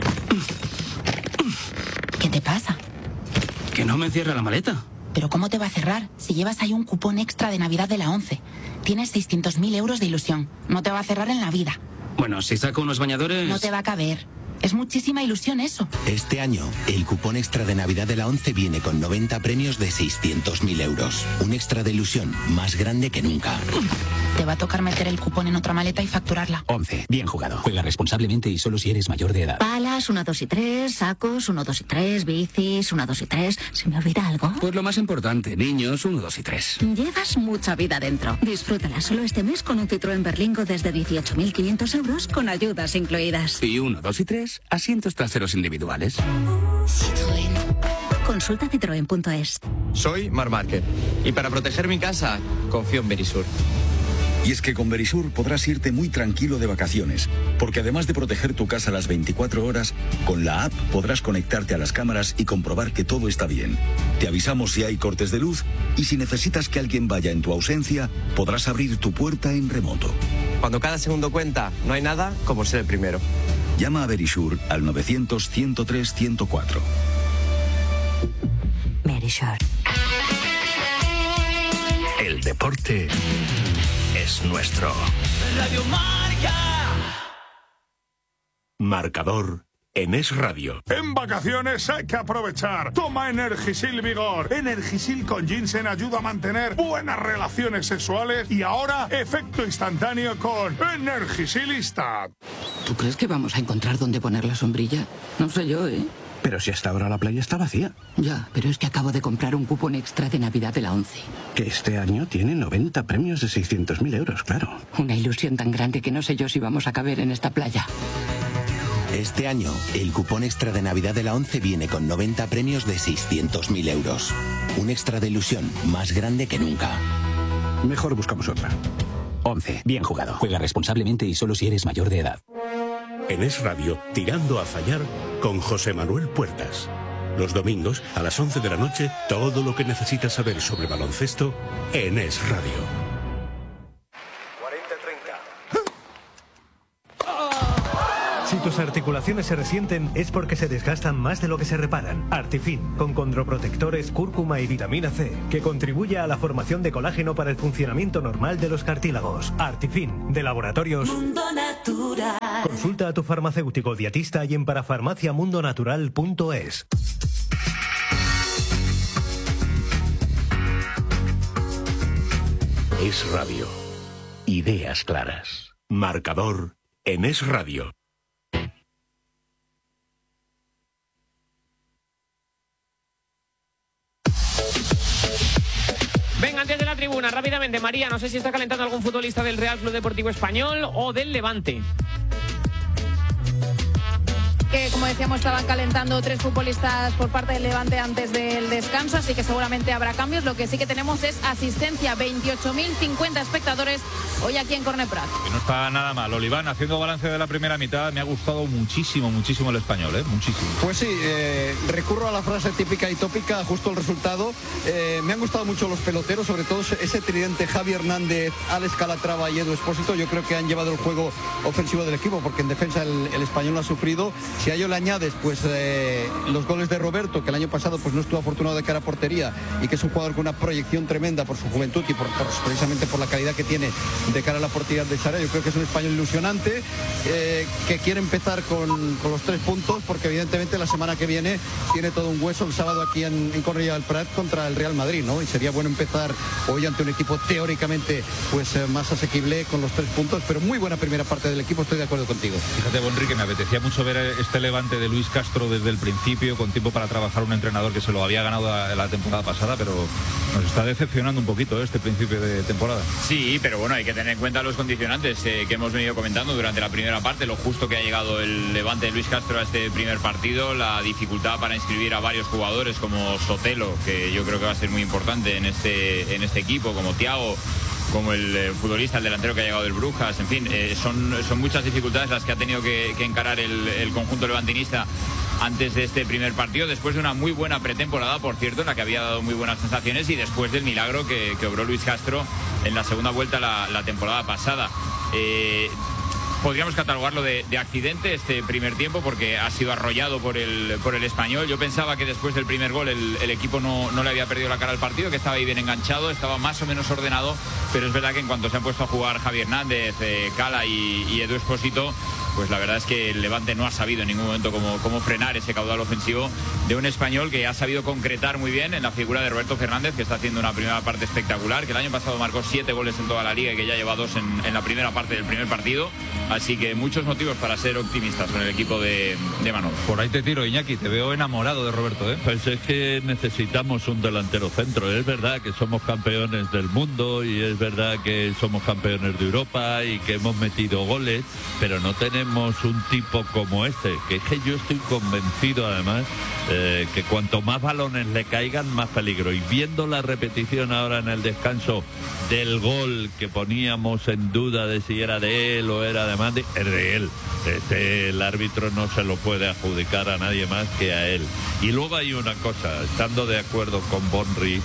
¿Qué te pasa? Que no me cierra la maleta. ¿Pero cómo te va a cerrar si llevas ahí un cupón extra de Navidad de la 11? Tienes 600.000 euros de ilusión. No te va a cerrar en la vida. Bueno, si saco unos bañadores... No te va a caber. Es muchísima ilusión eso. Este año, el cupón extra de Navidad de la 11 viene con 90 premios de 600.000 euros. Un extra de ilusión más grande que nunca. Te va a tocar meter el cupón en otra maleta y facturarla. 11. Bien jugado. Juega responsablemente y solo si eres mayor de edad. Palas, 1, 2 y 3, sacos, 1, 2 y 3, bicis, 1, 2 y 3. ¿Se me olvida algo? Pues lo más importante, niños, 1, 2 y 3. Llevas mucha vida dentro. Disfrútala solo este mes con un Citroën Berlingo desde 18.500 euros con ayudas incluidas. Y 1, 2 y 3, asientos traseros individuales. Citroën. Consulta citroen.es. Soy Marc Márquez y para proteger mi casa confío en Verisur. Y es que con Verisur podrás irte muy tranquilo de vacaciones, porque además de proteger tu casa las 24 horas, con la app podrás conectarte a las cámaras y comprobar que todo está bien. Te avisamos si hay cortes de luz y si necesitas que alguien vaya en tu ausencia, podrás abrir tu puerta en remoto. Cuando cada segundo cuenta, no hay nada como ser el primero. Llama a Verisur al 900-103-104. Verisur. El deporte es nuestro. Radio Marca. Marcador en Es Radio. En vacaciones hay que aprovechar. Toma Energisil Vigor. Energisil con ginseng ayuda a mantener buenas relaciones sexuales y ahora efecto instantáneo con Energisilista. ¿Tú crees que vamos a encontrar dónde poner la sombrilla? No sé yo, ¿eh? Pero si hasta ahora la playa está vacía. Ya, pero es que acabo de comprar un cupón extra de Navidad de la 11. Que este año tiene 90 premios de 600.000 euros, claro. Una ilusión tan grande que no sé yo si vamos a caber en esta playa. Este año, el cupón extra de Navidad de la 11 viene con 90 premios de 600.000 euros. Un extra de ilusión más grande que nunca. Mejor buscamos otra. 11. Bien jugado. Juega responsablemente y solo si eres mayor de edad. En Es Radio, Tirando a Fallar, con José Manuel Puertas. Los domingos, a las 11 de la noche, todo lo que necesitas saber sobre baloncesto en Es Radio. Si tus articulaciones se resienten es porque se desgastan más de lo que se reparan. Artifin, con condroprotectores, cúrcuma y vitamina C, que contribuye a la formación de colágeno para el funcionamiento normal de los cartílagos. Artifin, de Laboratorios Mundo Natural. Consulta a tu farmacéutico dietista y en parafarmaciamundonatural.es. Es Radio. Ideas claras. Marcador en Es Radio. Venga, antes de la tribuna, rápidamente, María, no sé si está calentando algún futbolista del Real Club Deportivo Español o del Levante. Que, como decíamos, estaban calentando 3 futbolistas por parte del Levante antes del descanso, así que seguramente habrá cambios. Lo que sí que tenemos es asistencia, 28.050 espectadores hoy aquí en Cornet Prat. Que no está nada mal. Oliván, haciendo balance de la primera mitad, me ha gustado muchísimo el español, muchísimo. Pues sí, recurro a la frase típica y tópica, justo el resultado. Me han gustado mucho los peloteros, sobre todo ese tridente Javi Hernández, Alex Calatrava y Edu Expósito. Yo creo que han llevado el juego ofensivo del equipo, porque en defensa el español lo ha sufrido. Si a ello le añades pues los goles de Roberto, que el año pasado pues no estuvo afortunado de cara a portería y que es un jugador con una proyección tremenda por su juventud y precisamente por la calidad que tiene de cara a la portería de Sara, yo creo que es un español ilusionante que quiere empezar con los 3 puntos, porque evidentemente la semana que viene tiene todo un hueso el sábado aquí en Cornellà del Prat contra el Real Madrid, ¿no? Y sería bueno empezar hoy ante un equipo teóricamente pues más asequible con los 3 puntos, pero muy buena primera parte del equipo, estoy de acuerdo contigo. Fíjate, Bonri, que me apetecía mucho ver este Levante de Luis Castro desde el principio, con tiempo para trabajar, un entrenador que se lo había ganado la temporada pasada, pero nos está decepcionando un poquito este principio de temporada. Sí, pero bueno, hay que tener en cuenta los condicionantes que hemos venido comentando durante la primera parte, lo justo que ha llegado el Levante de Luis Castro a este primer partido, la dificultad para inscribir a varios jugadores como Sotelo, que yo creo que va a ser muy importante en este equipo, como Thiago, como el futbolista, el delantero que ha llegado del Brujas, en fin, son muchas dificultades las que ha tenido que encarar el conjunto levantinista antes de este primer partido, después de una muy buena pretemporada, por cierto, en la que había dado muy buenas sensaciones, y después del milagro que obró Luis Castro en la segunda vuelta la temporada pasada. Podríamos catalogarlo de accidente este primer tiempo, porque ha sido arrollado por el español. Yo pensaba que después del primer gol el equipo no le había perdido la cara al partido, que estaba ahí bien enganchado, estaba más o menos ordenado, pero es verdad que en cuanto se han puesto a jugar Javi Hernández, Cala y Edu Expósito, pues la verdad es que el Levante no ha sabido en ningún momento cómo frenar ese caudal ofensivo de un español que ha sabido concretar muy bien en la figura de Roberto Fernández, que está haciendo una primera parte espectacular, que el año pasado marcó 7 goles en toda la liga y que ya lleva 2 en la primera parte del primer partido. Así que muchos motivos para ser optimistas con el equipo de Manolo. Por ahí te tiro, Iñaki, te veo enamorado de Roberto, Pues es que necesitamos un delantero centro. Es verdad que somos campeones del mundo y es verdad que somos campeones de Europa y que hemos metido goles, pero no tenemos tenemos un tipo como este, que es que yo estoy convencido además que cuanto más balones le caigan, más peligro. Y viendo la repetición ahora en el descanso del gol que poníamos en duda de si era de él o era de Mandi, es de él. El árbitro no se lo puede adjudicar a nadie más que a él. Y luego hay una cosa, estando de acuerdo con Bonri,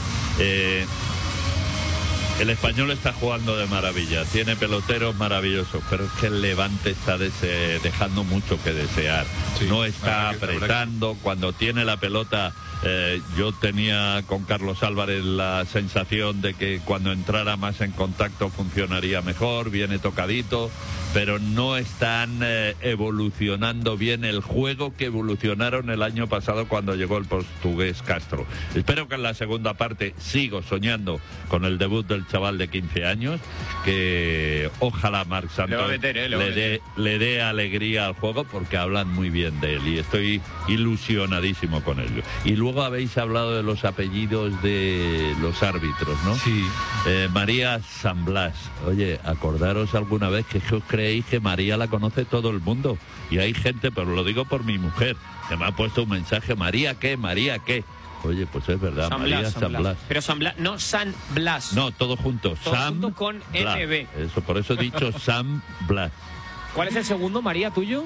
el Español está jugando de maravilla, tiene peloteros maravillosos, pero es que el Levante está dejando mucho que desear. Sí, no está apretando, cuando tiene la pelota. Yo tenía con Carlos Álvarez la sensación de que cuando entrara más en contacto funcionaría mejor, viene tocadito, pero no están evolucionando bien el juego que evolucionaron el año pasado cuando llegó el portugués Castro. Espero que en la segunda parte, sigo soñando con el debut del chaval de 15 años, que ojalá Marc Santos le dé alegría al juego, porque hablan muy bien de él y estoy ilusionadísimo con ello. Y luego habéis hablado de los apellidos de los árbitros, ¿no? Sí. María San Blas. Oye, acordaros alguna vez que os creéis que María la conoce todo el mundo. Y hay gente, pero lo digo por mi mujer, que me ha puesto un mensaje, ¿María qué? ¿María qué? Oye, pues es verdad, San María Blas, San Blas. Pero San Blas, no San Blas. No, todo junto. Todo Sam junto con Blas. MB. Eso, por eso he dicho San Blas. ¿Cuál es el segundo, María, tuyo?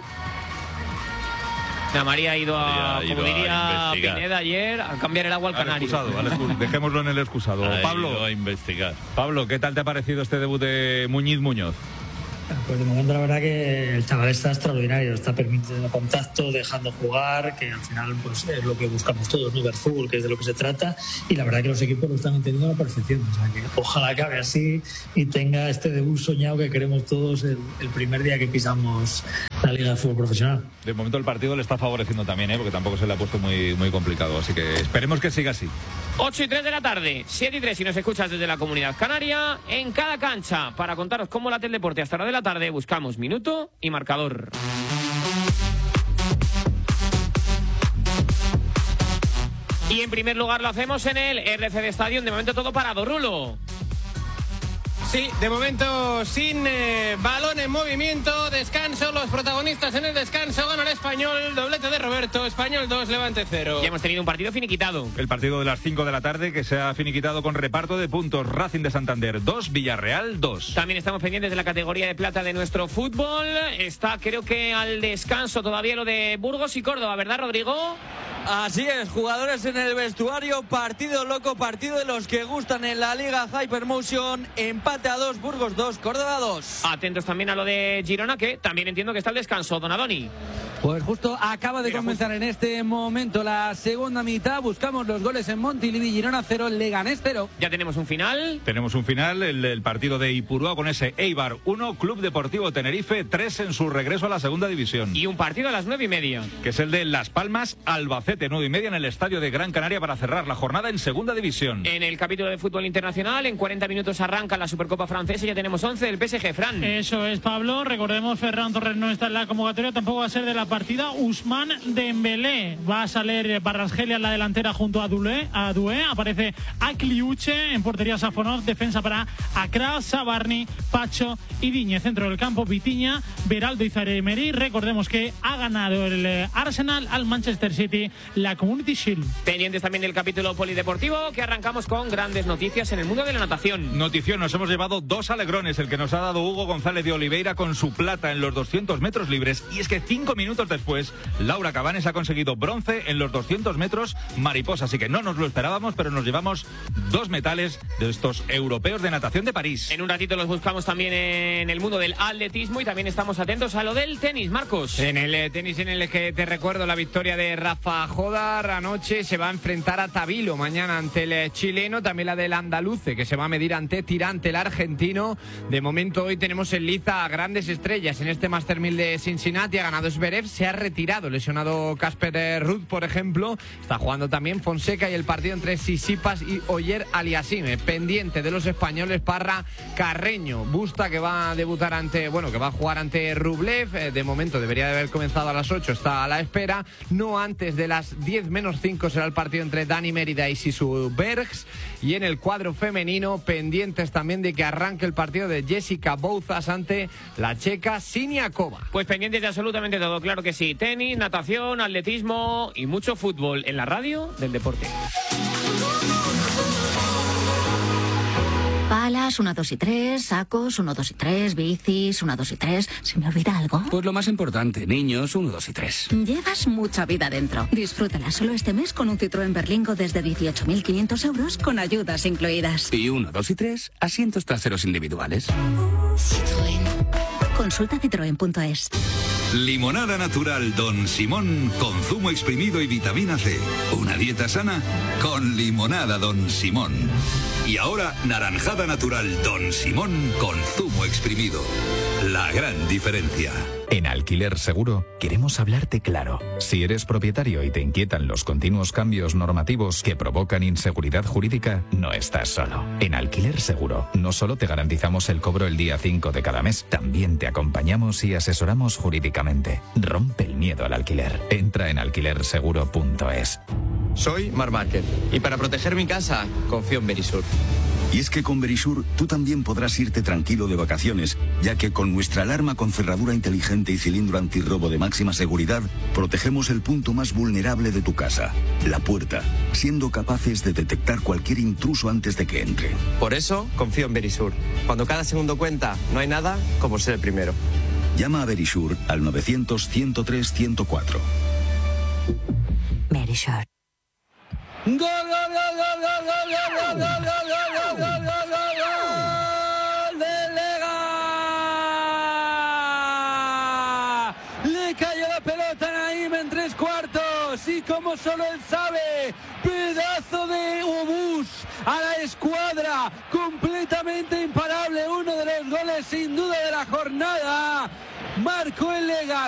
María ha ido como diría Pineda ayer, a cambiar el agua al canario. Dejémoslo en el excusado. Pablo, a investigar. Pablo, ¿qué tal te ha parecido este debut de Muñoz? Pues de momento la verdad que el chaval está extraordinario, está permitiendo contacto, dejando jugar, que al final pues es lo que buscamos todos, ¿no? Ver fútbol, que es de lo que se trata, y la verdad que los equipos lo están entendiendo a la perfección, o sea que ojalá acabe así y tenga este debut soñado que queremos todos el primer día que pisamos la Liga de Fútbol Profesional. De momento el partido le está favoreciendo también, porque tampoco se le ha puesto muy complicado, así que esperemos que siga así. 8:03 de la tarde, 7:03 si nos escuchas desde la Comunidad Canaria, en cada cancha, para contaros cómo late el deporte hasta la hora de la tarde, buscamos minuto y marcador. Y en primer lugar lo hacemos en el RCD Stadium, de momento todo parado, Rulo. Sí, de momento sin balón en movimiento, descanso, los protagonistas en el descanso, gana el Español, doblete de Roberto, Español 2, Levante 0. Y hemos tenido un partido finiquitado. El partido de las 5 de la tarde que se ha finiquitado con reparto de puntos. Racing de Santander 2, Villarreal 2. También estamos pendientes de la categoría de plata de nuestro fútbol. Está creo que al descanso todavía lo de Burgos y Córdoba, ¿verdad, Rodrigo? Así es, jugadores en el vestuario, partido loco, partido de los que gustan en la Liga Hypermotion, empate a 2, Burgos 2, Córdoba 2. Atentos también a lo de Girona, que también entiendo que está al descanso, Donadoni. Pues justo acaba de comenzar en este momento la segunda mitad, buscamos los goles en Montilivi, Girona 0, Leganés 0. Ya tenemos un final. Tenemos un final, el partido de Ipurúa con ese Eibar 1, Club Deportivo Tenerife 3 en su regreso a la segunda división. Y un partido a las 9:30. Que es el de Las Palmas, Albacete, 9:30 en el estadio de Gran Canaria para cerrar la jornada en segunda división. En el capítulo de fútbol internacional, en 40 minutos arranca la Supercopa francesa y ya tenemos 11 del PSG, Fran. Eso es, Pablo. Recordemos, Ferran Torres no está en la convocatoria, tampoco va a ser de la partida. Ousmane Dembélé va a salir Barrasgelia en la delantera junto a Doué. Aparece Akliuche en portería, Safonov, defensa para Akra, Sabarni, Pacho y Diñe. Centro del campo, Vitiña, Beraldo y Zaire-Emery. Recordemos que ha ganado el Arsenal al Manchester City la Community Shield. Pendientes también del capítulo polideportivo, que arrancamos con grandes noticias en el mundo de la natación. Notición, nos hemos llevado 2 alegrones, el que nos ha dado Hugo González de Oliveira con su plata en los 200 metros libres, y es que 5 minutos después Laura Cabanes ha conseguido bronce en los 200 metros mariposa, así que no nos lo esperábamos, pero nos llevamos 2 metales de estos europeos de natación de París. En un ratito los buscamos también en el mundo del atletismo y también estamos atentos a lo del tenis, Marcos. En el tenis, en el que te recuerdo la victoria de Rafa Jodar anoche, se va a enfrentar a Tabilo mañana ante el chileno, también la del andaluce que se va a medir ante Tirante, el argentino. De momento hoy tenemos en liza a grandes estrellas en este Master 1000 de Cincinnati. Ha ganado Zverev Rangers se ha retirado, lesionado Casper Ruud, por ejemplo. Está jugando también Fonseca y el partido entre Sisipas y Oyer Aliassime. Pendiente de los españoles, Parra, Carreño, Busta, que va a debutar que va a jugar ante Rublev. De momento debería de haber comenzado a las 8, está a la espera. No antes de las 10 menos 5 será el partido entre Dani Mérida y Sisu Bergs. Y en el cuadro femenino, pendientes también de que arranque el partido de Jessica Bouzas ante la checa Siniakova. Pues pendientes de absolutamente todo, claro que sí. Tenis, natación, atletismo y mucho fútbol en la radio del deporte. Palas, 1, 2 y 3, sacos, 1, 2 y 3, bicis, 1, 2 y 3. ¿Se me olvida algo? Pues lo más importante, niños, 1, 2 y 3. Llevas mucha vida dentro. Disfrútala solo este mes con un Citroën Berlingo desde 18.500 euros con ayudas incluidas. Y 1, 2 y 3, asientos traseros individuales. Citroën. Consulta citroen.es. Limonada natural Don Simón con zumo exprimido y vitamina C. Una dieta sana con limonada Don Simón. Y ahora naranjada natural Don Simón con zumo exprimido. La gran diferencia. En Alquiler Seguro queremos hablarte claro. Si eres propietario y te inquietan los continuos cambios normativos que provocan inseguridad jurídica, no estás solo. En Alquiler Seguro no solo te garantizamos el cobro el día 5 de cada mes, también te acompañamos y asesoramos jurídicamente. Rompe el miedo al alquiler. Entra en alquilerseguro.es. Soy Marc Márquez y para proteger mi casa confío en Verisur. Y es que con Verisur tú también podrás irte tranquilo de vacaciones, ya que con nuestra alarma con cerradura inteligente y cilindro antirrobo de máxima seguridad, protegemos el punto más vulnerable de tu casa, la puerta, siendo capaces de detectar cualquier intruso antes de que entre. Por eso confío en Verisur. Cuando cada segundo cuenta, no hay nada como ser el primero. Llama a Verisur al 900-103-104. Verisur. ¡Gol, gol, gol, gol, gol, gol, gol, gol, gol, gol, gol, gol de Lega! Le cayó la pelota a Naim en 3 cuartos y como solo él sabe, pedazo de obús a la escuadra, completamente imparable, uno de los goles sin duda de la jornada, marcó el Lega.